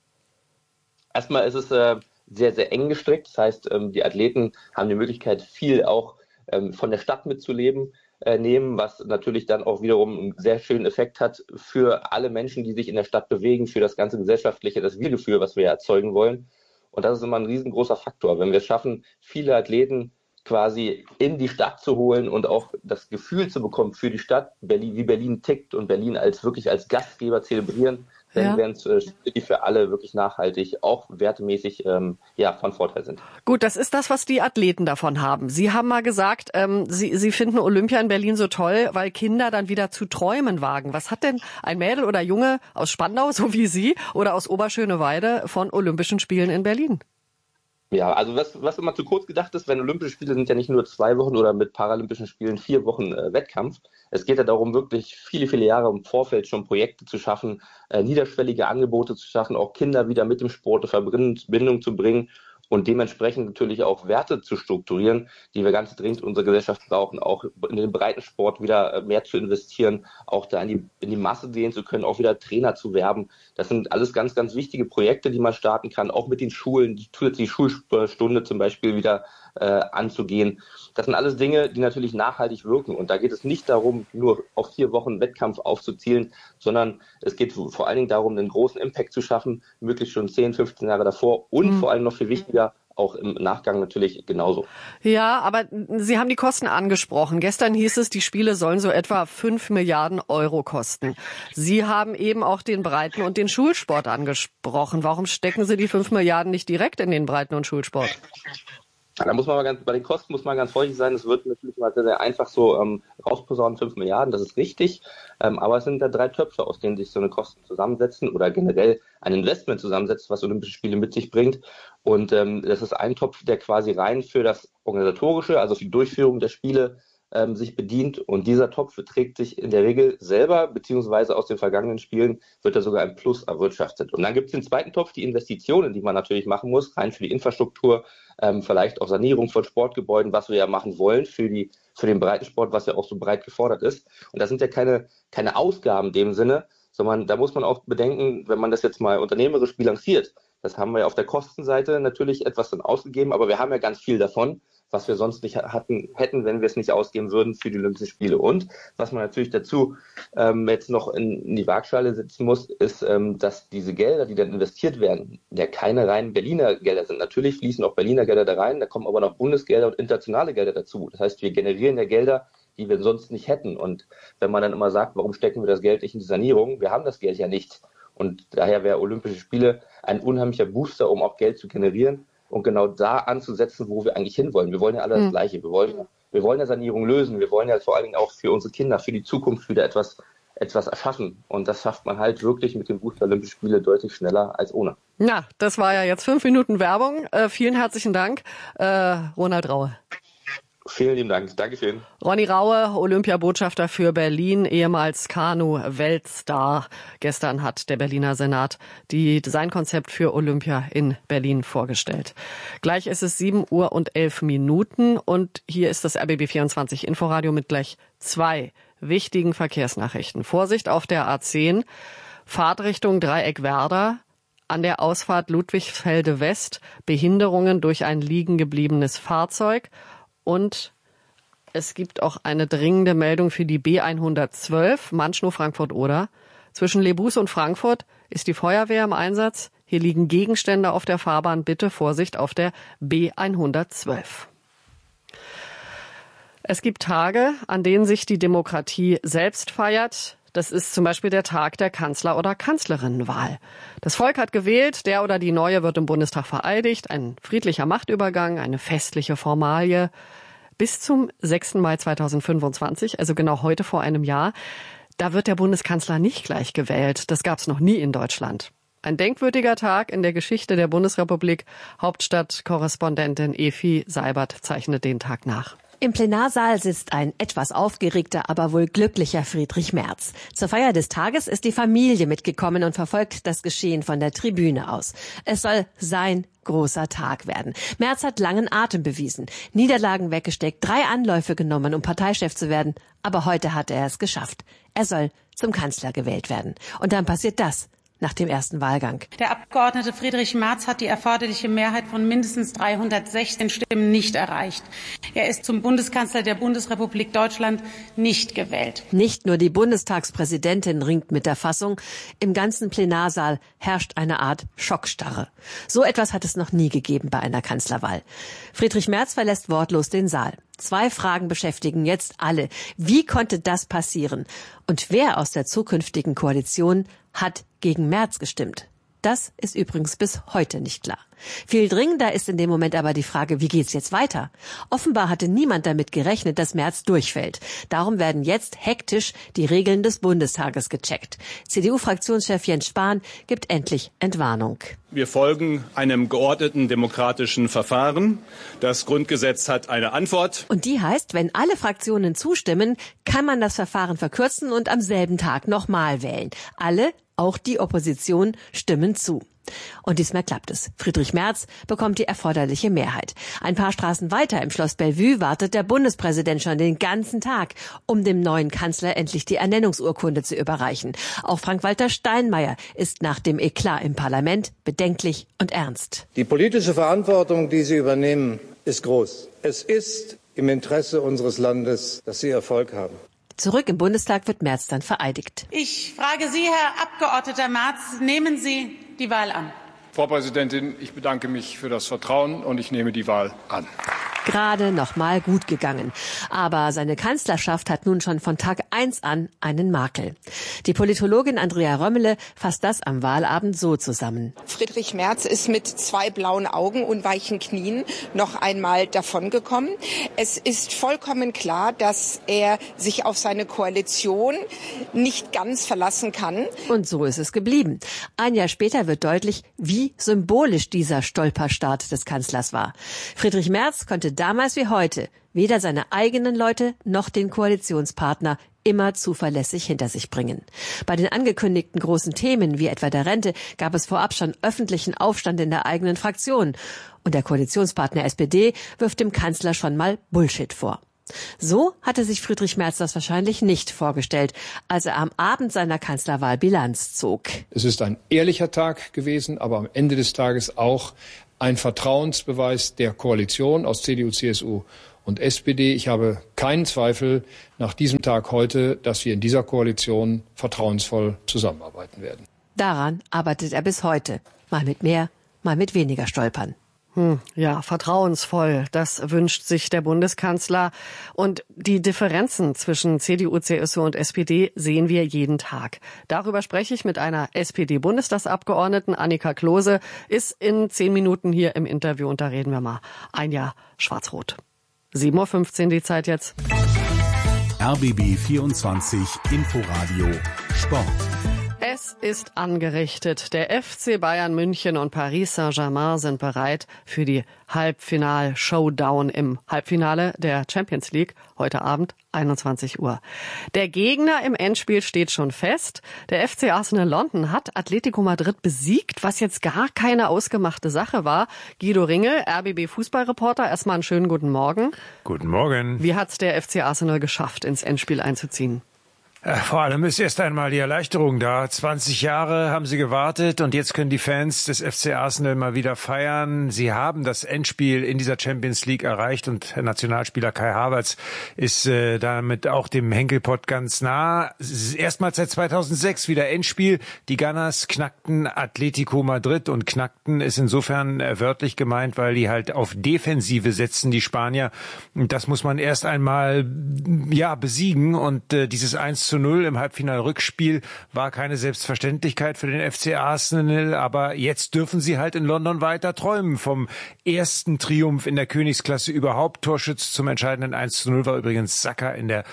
Erstmal ist es sehr, sehr eng gestrickt. Das heißt, die Athleten haben die Möglichkeit, viel auch von der Stadt mitzuleben, was natürlich dann auch wiederum einen sehr schönen Effekt hat für alle Menschen, die sich in der Stadt bewegen, für das ganze gesellschaftliche, das Wir-Gefühl, was wir erzeugen wollen. Und das ist immer ein riesengroßer Faktor. Wenn wir es schaffen, viele Athleten quasi in die Stadt zu holen und auch das Gefühl zu bekommen für die Stadt, wie Berlin tickt und Berlin wirklich als Gastgeber zelebrieren, dann werden es Spiele für alle wirklich nachhaltig, auch wertemäßig von Vorteil sind. Gut, das ist das, was die Athleten davon haben. Sie haben mal gesagt, Sie finden Olympia in Berlin so toll, weil Kinder dann wieder zu träumen wagen. Was hat denn ein Mädel oder Junge aus Spandau, so wie Sie, oder aus Oberschöneweide von Olympischen Spielen in Berlin? Ja, also was immer zu kurz gedacht ist, wenn Olympische Spiele sind ja nicht nur 2 Wochen oder mit Paralympischen Spielen 4 Wochen Wettkampf. Es geht ja darum, wirklich viele, viele Jahre im Vorfeld schon Projekte zu schaffen, niederschwellige Angebote zu schaffen, auch Kinder wieder mit dem Sport in Verbindung zu bringen und dementsprechend natürlich auch Werte zu strukturieren, die wir ganz dringend unsere Gesellschaft brauchen, auch in den Breitensport wieder mehr zu investieren, auch da in die Masse gehen zu können, auch wieder Trainer zu werben. Das sind alles ganz, ganz wichtige Projekte, die man starten kann, auch mit den Schulen, die zusätzliche Schulstunde zum Beispiel wieder anzugehen. Das sind alles Dinge, die natürlich nachhaltig wirken. Und da geht es nicht darum, nur auf 4 Wochen Wettkampf aufzuzielen, sondern es geht vor allen Dingen darum, einen großen Impact zu schaffen, möglichst schon 10, 15 Jahre davor und vor allem noch viel wichtiger, auch im Nachgang natürlich genauso. Ja, aber Sie haben die Kosten angesprochen. Gestern hieß es, die Spiele sollen so etwa 5 Milliarden Euro kosten. Sie haben eben auch den Breiten- und den Schulsport angesprochen. Warum stecken Sie die 5 Milliarden nicht direkt in den Breiten- und Schulsport? Da muss man bei den Kosten muss man ganz vorsichtig sein. Es wird natürlich mal sehr, sehr einfach so rausposaunen, 5 Milliarden, das ist richtig. Aber es sind da 3 Töpfe, aus denen sich so eine Kosten zusammensetzen oder generell ein Investment zusammensetzt, was Olympische Spiele mit sich bringt. Und das ist ein Topf, der quasi rein für das Organisatorische, also für die Durchführung der Spiele, sich bedient. Und dieser Topf trägt sich in der Regel selber, beziehungsweise aus den vergangenen Spielen wird da sogar ein Plus erwirtschaftet. Und dann gibt es den zweiten Topf, die Investitionen, die man natürlich machen muss, rein für die Infrastruktur, vielleicht auch Sanierung von Sportgebäuden, was wir ja machen wollen für den Breitensport, was ja auch so breit gefordert ist. Und das sind ja keine Ausgaben in dem Sinne, sondern da muss man auch bedenken, wenn man das jetzt mal unternehmerisch bilanziert, das haben wir ja auf der Kostenseite natürlich etwas dann ausgegeben, aber wir haben ja ganz viel davon, was wir sonst nicht hätten, wenn wir es nicht ausgeben würden für die Olympischen Spiele. Und was man natürlich dazu jetzt noch in die Waagschale setzen muss, ist, dass diese Gelder, die dann investiert werden, ja keine reinen Berliner Gelder sind. Natürlich fließen auch Berliner Gelder da rein, da kommen aber noch Bundesgelder und internationale Gelder dazu. Das heißt, wir generieren ja Gelder, die wir sonst nicht hätten. Und wenn man dann immer sagt, warum stecken wir das Geld nicht in die Sanierung? Wir haben das Geld ja nicht. Und daher wäre Olympische Spiele ein unheimlicher Booster, um auch Geld zu generieren und genau da anzusetzen, wo wir eigentlich hinwollen. Wir wollen ja alle das Gleiche. Wir wollen ja Sanierung lösen. Wir wollen ja vor allen Dingen auch für unsere Kinder, für die Zukunft wieder etwas erschaffen. Und das schafft man halt wirklich mit dem Booster Olympische Spiele deutlich schneller als ohne. Na, das war ja jetzt 5 Minuten Werbung. Vielen herzlichen Dank, Ronald Raue. Vielen lieben Dank. Dankeschön. Ronny Raue, Olympiabotschafter für Berlin, ehemals Kanu-Weltstar. Gestern hat der Berliner Senat die Designkonzept für Olympia in Berlin vorgestellt. Gleich ist es 7:11 und hier ist das RBB24 Inforadio mit gleich 2 wichtigen Verkehrsnachrichten. Vorsicht auf der A10, Fahrtrichtung Dreieck-Werder. An der Ausfahrt Ludwigsfelde West, Behinderungen durch ein liegen gebliebenes Fahrzeug. Und es gibt auch eine dringende Meldung für die B112, Manschnow-Frankfurt-Oder. Zwischen Lebus und Frankfurt ist die Feuerwehr im Einsatz. Hier liegen Gegenstände auf der Fahrbahn. Bitte Vorsicht auf der B112. Es gibt Tage, an denen sich die Demokratie selbst feiert. Das ist zum Beispiel der Tag der Kanzler- oder Kanzlerinnenwahl. Das Volk hat gewählt, der oder die Neue wird im Bundestag vereidigt. Ein friedlicher Machtübergang, eine festliche Formalie. Bis zum 6. Mai 2025, also genau heute vor einem Jahr, da wird der Bundeskanzler nicht gleich gewählt. Das gab es noch nie in Deutschland. Ein denkwürdiger Tag in der Geschichte der Bundesrepublik. Hauptstadtkorrespondentin Efi Seibert zeichnet den Tag nach. Im Plenarsaal sitzt ein etwas aufgeregter, aber wohl glücklicher Friedrich Merz. Zur Feier des Tages ist die Familie mitgekommen und verfolgt das Geschehen von der Tribüne aus. Es soll sein großer Tag werden. Merz hat langen Atem bewiesen, Niederlagen weggesteckt, 3 Anläufe genommen, um Parteichef zu werden. Aber heute hat er es geschafft. Er soll zum Kanzler gewählt werden. Und dann passiert das. Nach dem ersten Wahlgang. Der Abgeordnete Friedrich Merz hat die erforderliche Mehrheit von mindestens 316 Stimmen nicht erreicht. Er ist zum Bundeskanzler der Bundesrepublik Deutschland nicht gewählt. Nicht nur die Bundestagspräsidentin ringt mit der Fassung. Im ganzen Plenarsaal herrscht eine Art Schockstarre. So etwas hat es noch nie gegeben bei einer Kanzlerwahl. Friedrich Merz verlässt wortlos den Saal. 2 Fragen beschäftigen jetzt alle. Wie konnte das passieren? Und wer aus der zukünftigen Koalition hat gegen Merz gestimmt? Das ist übrigens bis heute nicht klar. Viel dringender ist in dem Moment aber die Frage, wie geht's jetzt weiter? Offenbar hatte niemand damit gerechnet, dass Merz durchfällt. Darum werden jetzt hektisch die Regeln des Bundestages gecheckt. CDU-Fraktionschef Jens Spahn gibt endlich Entwarnung. Wir folgen einem geordneten demokratischen Verfahren. Das Grundgesetz hat eine Antwort. Und die heißt, wenn alle Fraktionen zustimmen, kann man das Verfahren verkürzen und am selben Tag nochmal wählen. Alle, auch die Opposition, stimmen zu. Und diesmal klappt es. Friedrich Merz bekommt die erforderliche Mehrheit. Ein paar Straßen weiter im Schloss Bellevue wartet der Bundespräsident schon den ganzen Tag, um dem neuen Kanzler endlich die Ernennungsurkunde zu überreichen. Auch Frank-Walter Steinmeier ist nach dem Eklat im Parlament bedenklich und ernst. Die politische Verantwortung, die Sie übernehmen, ist groß. Es ist im Interesse unseres Landes, dass Sie Erfolg haben. Zurück im Bundestag wird Merz dann vereidigt. Ich frage Sie, Herr Abgeordneter Merz, nehmen Sie die Wahl an? Frau Präsidentin, ich bedanke mich für das Vertrauen und ich nehme die Wahl an. Gerade noch mal gut gegangen. Aber seine Kanzlerschaft hat nun schon von Tag 1 an einen Makel. Die Politologin Andrea Römmele fasst das am Wahlabend so zusammen. Friedrich Merz ist mit 2 blauen Augen und weichen Knien noch einmal davongekommen. Es ist vollkommen klar, dass er sich auf seine Koalition nicht ganz verlassen kann. Und so ist es geblieben. Ein Jahr später wird deutlich, wie symbolisch dieser Stolperstart des Kanzlers war. Friedrich Merz konnte damals wie heute weder seine eigenen Leute noch den Koalitionspartner immer zuverlässig hinter sich bringen. Bei den angekündigten großen Themen wie etwa der Rente gab es vorab schon öffentlichen Aufstand in der eigenen Fraktion. Und der Koalitionspartner SPD wirft dem Kanzler schon mal Bullshit vor. So hatte sich Friedrich Merz das wahrscheinlich nicht vorgestellt, als er am Abend seiner Kanzlerwahl Bilanz zog. Es ist ein ehrlicher Tag gewesen, aber am Ende des Tages auch ein Vertrauensbeweis der Koalition aus CDU, CSU und SPD. Ich habe keinen Zweifel nach diesem Tag heute, dass wir in dieser Koalition vertrauensvoll zusammenarbeiten werden. Daran arbeitet er bis heute. Mal mit mehr, mal mit weniger Stolpern. Ja, vertrauensvoll, das wünscht sich der Bundeskanzler. Und die Differenzen zwischen CDU, CSU und SPD sehen wir jeden Tag. Darüber spreche ich mit einer SPD-Bundestagsabgeordneten. Annika Klose ist in 10 Minuten hier im Interview und da reden wir mal ein Jahr schwarz-rot. 7:15 Uhr die Zeit jetzt. RBB 24 Inforadio Sport. Es ist angerichtet. Der FC Bayern München und Paris Saint-Germain sind bereit für die Halbfinal-Showdown im Halbfinale der Champions League heute Abend 21 Uhr. Der Gegner im Endspiel steht schon fest. Der FC Arsenal London hat Atletico Madrid besiegt, was jetzt gar keine ausgemachte Sache war. Guido Ringel, RBB Fußballreporter, erstmal einen schönen guten Morgen. Guten Morgen. Wie hat's der FC Arsenal geschafft, ins Endspiel einzuziehen? Vor allem ist erst einmal die Erleichterung da. 20 Jahre haben sie gewartet und jetzt können die Fans des FC Arsenal mal wieder feiern. Sie haben das Endspiel in dieser Champions League erreicht und Nationalspieler Kai Havertz ist damit auch dem Henkelpott ganz nah. Es ist erstmals seit 2006 wieder Endspiel. Die Gunners knackten Atletico Madrid und knackten ist insofern wörtlich gemeint, weil die halt auf Defensive setzen, die Spanier. Und das muss man erst einmal besiegen und dieses 1:0 im Halbfinal-Rückspiel war keine Selbstverständlichkeit für den FC Arsenal, aber jetzt dürfen sie halt in London weiter träumen vom ersten Triumph in der Königsklasse überhaupt. Torschütz zum entscheidenden 1:0 war übrigens Saka in der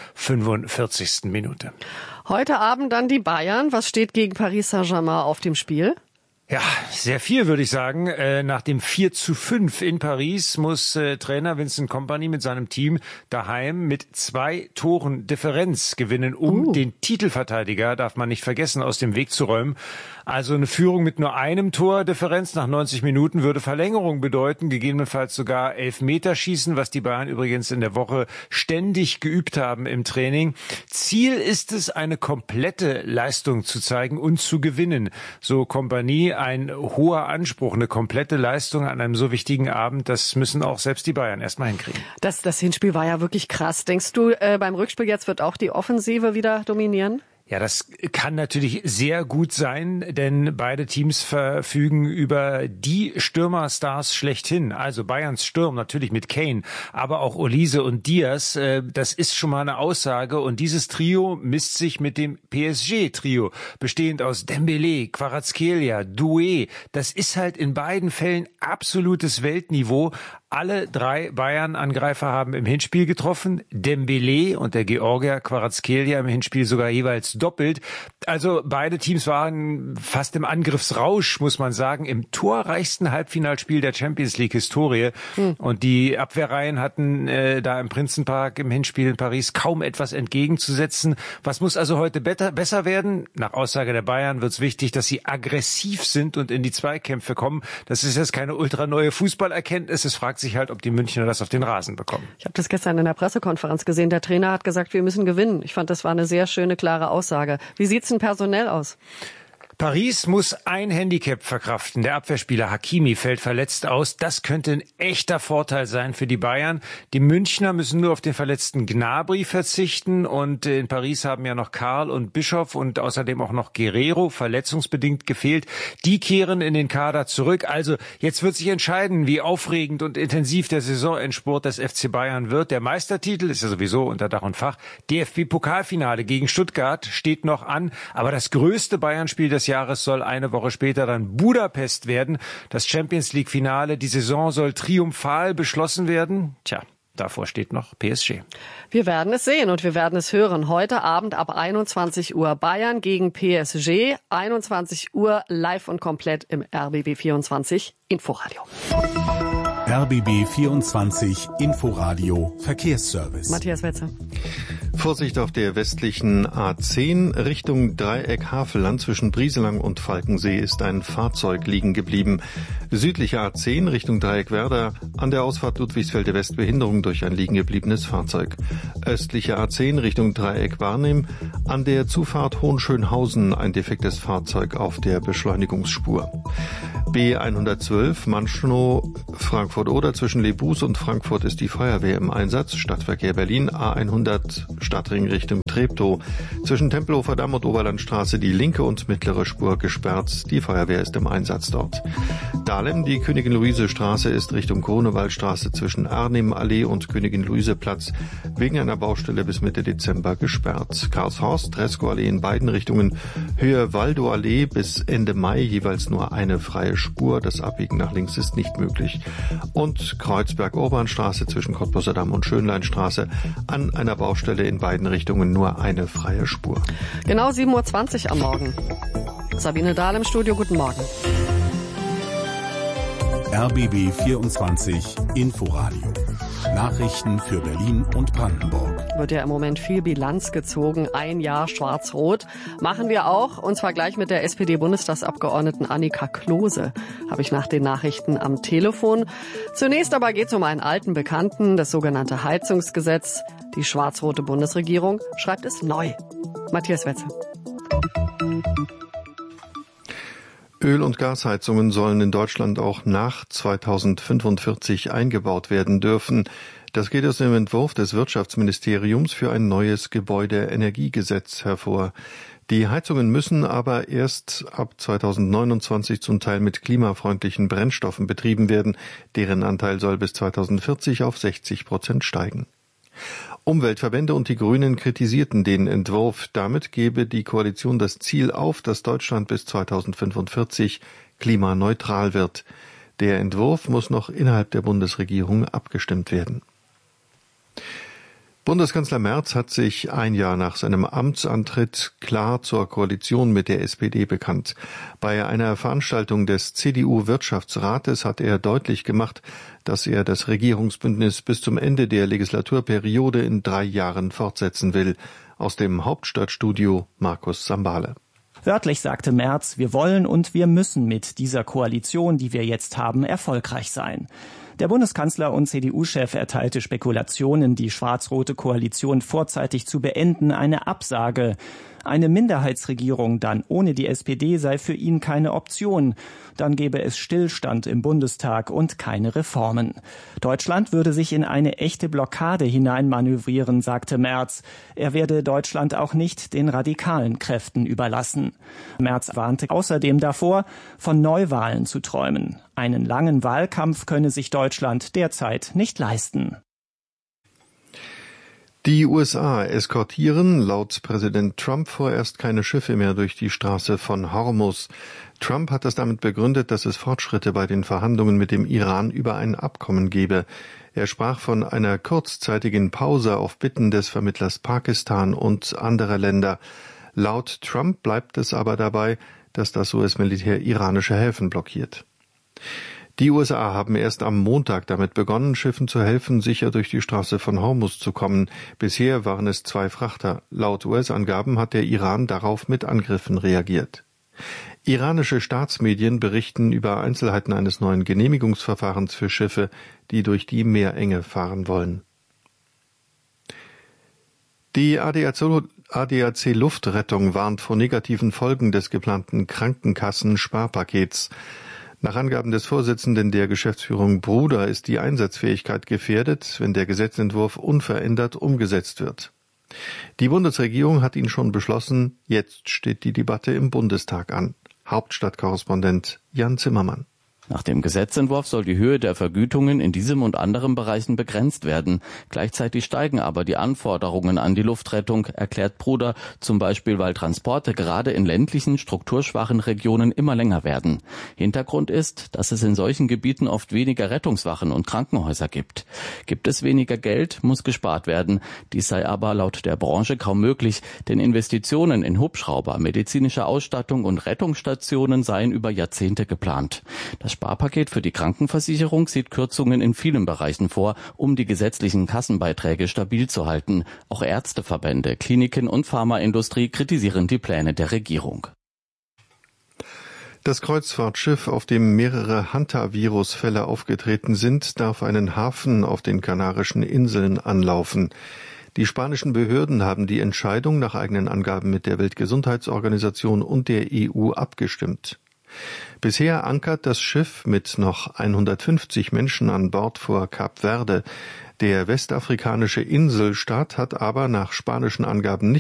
45. Minute. Heute Abend dann die Bayern. Was steht gegen Paris Saint-Germain auf dem Spiel? Ja, sehr viel, würde ich sagen. Nach dem 4:5 in Paris muss Trainer Vincent Kompany mit seinem Team daheim mit 2 Toren Differenz gewinnen, um den Titelverteidiger, darf man nicht vergessen, aus dem Weg zu räumen. Also eine Führung mit nur einem Tor Differenz nach 90 Minuten würde Verlängerung bedeuten, gegebenenfalls sogar Elfmeterschießen, was die Bayern übrigens in der Woche ständig geübt haben im Training. Ziel ist es, eine komplette Leistung zu zeigen und zu gewinnen. So Kompany, ein hoher Anspruch, eine komplette Leistung an einem so wichtigen Abend, das müssen auch selbst die Bayern erstmal hinkriegen. Das Hinspiel war ja wirklich krass. Denkst du, beim Rückspiel jetzt wird auch die Offensive wieder dominieren? Ja, das kann natürlich sehr gut sein, denn beide Teams verfügen über die Stürmerstars schlechthin. Also Bayerns Sturm natürlich mit Kane, aber auch Olise und Diaz. Das ist schon mal eine Aussage. Und dieses Trio misst sich mit dem PSG-Trio, bestehend aus Dembélé, Kvaratskhelia, Doué. Das ist halt in beiden Fällen absolutes Weltniveau. Alle 3 Bayern-Angreifer haben im Hinspiel getroffen. Dembélé und der Georgier Kvaratskhelia im Hinspiel sogar jeweils doppelt. Also beide Teams waren fast im Angriffsrausch, muss man sagen, im torreichsten Halbfinalspiel der Champions-League-Historie. Und die Abwehrreihen hatten da im Prinzenpark im Hinspiel in Paris kaum etwas entgegenzusetzen. Was muss also heute besser werden? Nach Aussage der Bayern wird es wichtig, dass sie aggressiv sind und in die Zweikämpfe kommen. Das ist jetzt keine ultra neue Fußballerkenntnis. Es fragt sich halt, ob die Münchner das auf den Rasen bekommen. Ich habe das gestern in der Pressekonferenz gesehen. Der Trainer hat gesagt, wir müssen gewinnen. Ich fand, das war eine sehr schöne, klare Aussage. Wie sieht's denn personell aus? Paris muss ein Handicap verkraften. Der Abwehrspieler Hakimi fällt verletzt aus. Das könnte ein echter Vorteil sein für die Bayern. Die Münchner müssen nur auf den verletzten Gnabry verzichten. Und in Paris haben ja noch Karl und Bischoff und außerdem auch noch Guerrero verletzungsbedingt gefehlt. Die kehren in den Kader zurück. Also jetzt wird sich entscheiden, wie aufregend und intensiv der Saisonendspurt des FC Bayern wird. Der Meistertitel ist ja sowieso unter Dach und Fach. DFB-Pokalfinale gegen Stuttgart steht noch an. Aber das größte Bayern-Spiel des Jahres soll eine Woche später dann Budapest werden. Das Champions-League-Finale, die Saison soll triumphal beschlossen werden. Tja, davor steht noch PSG. Wir werden es sehen und wir werden es hören. Heute Abend ab 21 Uhr Bayern gegen PSG. 21 Uhr live und komplett im RBB 24 Inforadio. RBB 24 Inforadio Verkehrsservice. Matthias Wetzer. Vorsicht auf der westlichen A10 Richtung Dreieck Havelland zwischen Brieselang und Falkensee ist ein Fahrzeug liegen geblieben. Südliche A10 Richtung Dreieck Werder an der Ausfahrt Ludwigsfelde West Behinderung durch ein liegen gebliebenes Fahrzeug. Östliche A10 Richtung Dreieck Warnehm an der Zufahrt Hohenschönhausen ein defektes Fahrzeug auf der Beschleunigungsspur. B112 Manschnow Frankfurt-Oder zwischen Lebus und Frankfurt ist die Feuerwehr im Einsatz. Stadtverkehr Berlin A100 Stadtring Richtung Treptow. Zwischen Tempelhofer Damm und Oberlandstraße die linke und mittlere Spur gesperrt. Die Feuerwehr ist im Einsatz dort. Dahlem, die Königin-Luise-Straße ist Richtung Grunewaldstraße zwischen Arnhem-Allee und Königin-Luise-Platz wegen einer Baustelle bis Mitte Dezember gesperrt. Karlshorst, Treskow-Allee in beiden Richtungen, Höhe Waldow-Allee bis Ende Mai jeweils nur eine freie Spur. Das Abbiegen nach links ist nicht möglich. Und Kreuzberg-Urbanstraße zwischen Cottbusser Damm und Schönleinstraße an einer Baustelle in beiden Richtungen nur eine freie Spur. Genau 7.20 Uhr am Morgen. Sabine Dahl im Studio, guten Morgen. RBB 24 Inforadio. Nachrichten für Berlin und Brandenburg. Wird ja im Moment viel Bilanz gezogen. Ein Jahr Schwarz-Rot. Machen wir auch. Und zwar gleich mit der SPD-Bundestagsabgeordneten Annika Klose. Habe ich nach den Nachrichten am Telefon. Zunächst aber geht es um einen alten Bekannten, das sogenannte Heizungsgesetz. Die schwarz-rote Bundesregierung schreibt es neu. Matthias Wetzer. Öl- und Gasheizungen sollen in Deutschland auch nach 2045 eingebaut werden dürfen. Das geht aus dem Entwurf des Wirtschaftsministeriums für ein neues Gebäudeenergiegesetz hervor. Die Heizungen müssen aber erst ab 2029 zum Teil mit klimafreundlichen Brennstoffen betrieben werden. Deren Anteil soll bis 2040 auf 60% steigen. Umweltverbände und die Grünen kritisierten den Entwurf. Damit gebe die Koalition das Ziel auf, dass Deutschland bis 2045 klimaneutral wird. Der Entwurf muss noch innerhalb der Bundesregierung abgestimmt werden. Bundeskanzler Merz hat sich ein Jahr nach seinem Amtsantritt klar zur Koalition mit der SPD bekannt. Bei einer Veranstaltung des CDU-Wirtschaftsrates hat er deutlich gemacht, dass er das Regierungsbündnis bis zum Ende der Legislaturperiode in 3 Jahren fortsetzen will. Aus dem Hauptstadtstudio Markus Sambale. Wörtlich sagte Merz, wir wollen und wir müssen mit dieser Koalition, die wir jetzt haben, erfolgreich sein. Der Bundeskanzler und CDU-Chef erteilte Spekulationen, die schwarz-rote Koalition vorzeitig zu beenden, eine Absage. Eine Minderheitsregierung dann ohne die SPD sei für ihn keine Option. Dann gäbe es Stillstand im Bundestag und keine Reformen. Deutschland würde sich in eine echte Blockade hineinmanövrieren, sagte Merz. Er werde Deutschland auch nicht den radikalen Kräften überlassen. Merz warnte außerdem davor, von Neuwahlen zu träumen. Einen langen Wahlkampf könne sich Deutschland derzeit nicht leisten. Die USA eskortieren laut Präsident Trump vorerst keine Schiffe mehr durch die Straße von Hormuz. Trump hat das damit begründet, dass es Fortschritte bei den Verhandlungen mit dem Iran über ein Abkommen gebe. Er sprach von einer kurzzeitigen Pause auf Bitten des Vermittlers Pakistan und anderer Länder. Laut Trump bleibt es aber dabei, dass das US-Militär iranische Häfen blockiert. Die USA haben erst am Montag damit begonnen, Schiffen zu helfen, sicher durch die Straße von Hormuz zu kommen. Bisher waren es 2 Frachter. Laut US-Angaben hat der Iran darauf mit Angriffen reagiert. Iranische Staatsmedien berichten über Einzelheiten eines neuen Genehmigungsverfahrens für Schiffe, die durch die Meerenge fahren wollen. Die ADAC Luftrettung warnt vor negativen Folgen des geplanten Krankenkassen-Sparpakets. Nach Angaben des Vorsitzenden der Geschäftsführung Bruder ist die Einsatzfähigkeit gefährdet, wenn der Gesetzentwurf unverändert umgesetzt wird. Die Bundesregierung hat ihn schon beschlossen, jetzt steht die Debatte im Bundestag an. Hauptstadtkorrespondent Jan Zimmermann. Nach dem Gesetzentwurf soll die Höhe der Vergütungen in diesem und anderen Bereichen begrenzt werden. Gleichzeitig steigen aber die Anforderungen an die Luftrettung, erklärt Bruder, zum Beispiel weil Transporte gerade in ländlichen, strukturschwachen Regionen immer länger werden. Hintergrund ist, dass es in solchen Gebieten oft weniger Rettungswachen und Krankenhäuser gibt. Gibt es weniger Geld, muss gespart werden. Dies sei aber laut der Branche kaum möglich, denn Investitionen in Hubschrauber, medizinische Ausstattung und Rettungsstationen seien über Jahrzehnte geplant. Das Sparpaket für die Krankenversicherung sieht Kürzungen in vielen Bereichen vor, um die gesetzlichen Kassenbeiträge stabil zu halten. Auch Ärzteverbände, Kliniken und Pharmaindustrie kritisieren die Pläne der Regierung. Das Kreuzfahrtschiff, auf dem mehrere Hantavirus-Fälle aufgetreten sind, darf einen Hafen auf den Kanarischen Inseln anlaufen. Die spanischen Behörden haben die Entscheidung nach eigenen Angaben mit der Weltgesundheitsorganisation und der EU abgestimmt. Bisher ankert das Schiff mit noch 150 Menschen an Bord vor Kap Verde. Der westafrikanische Inselstaat hat aber nach spanischen Angaben nicht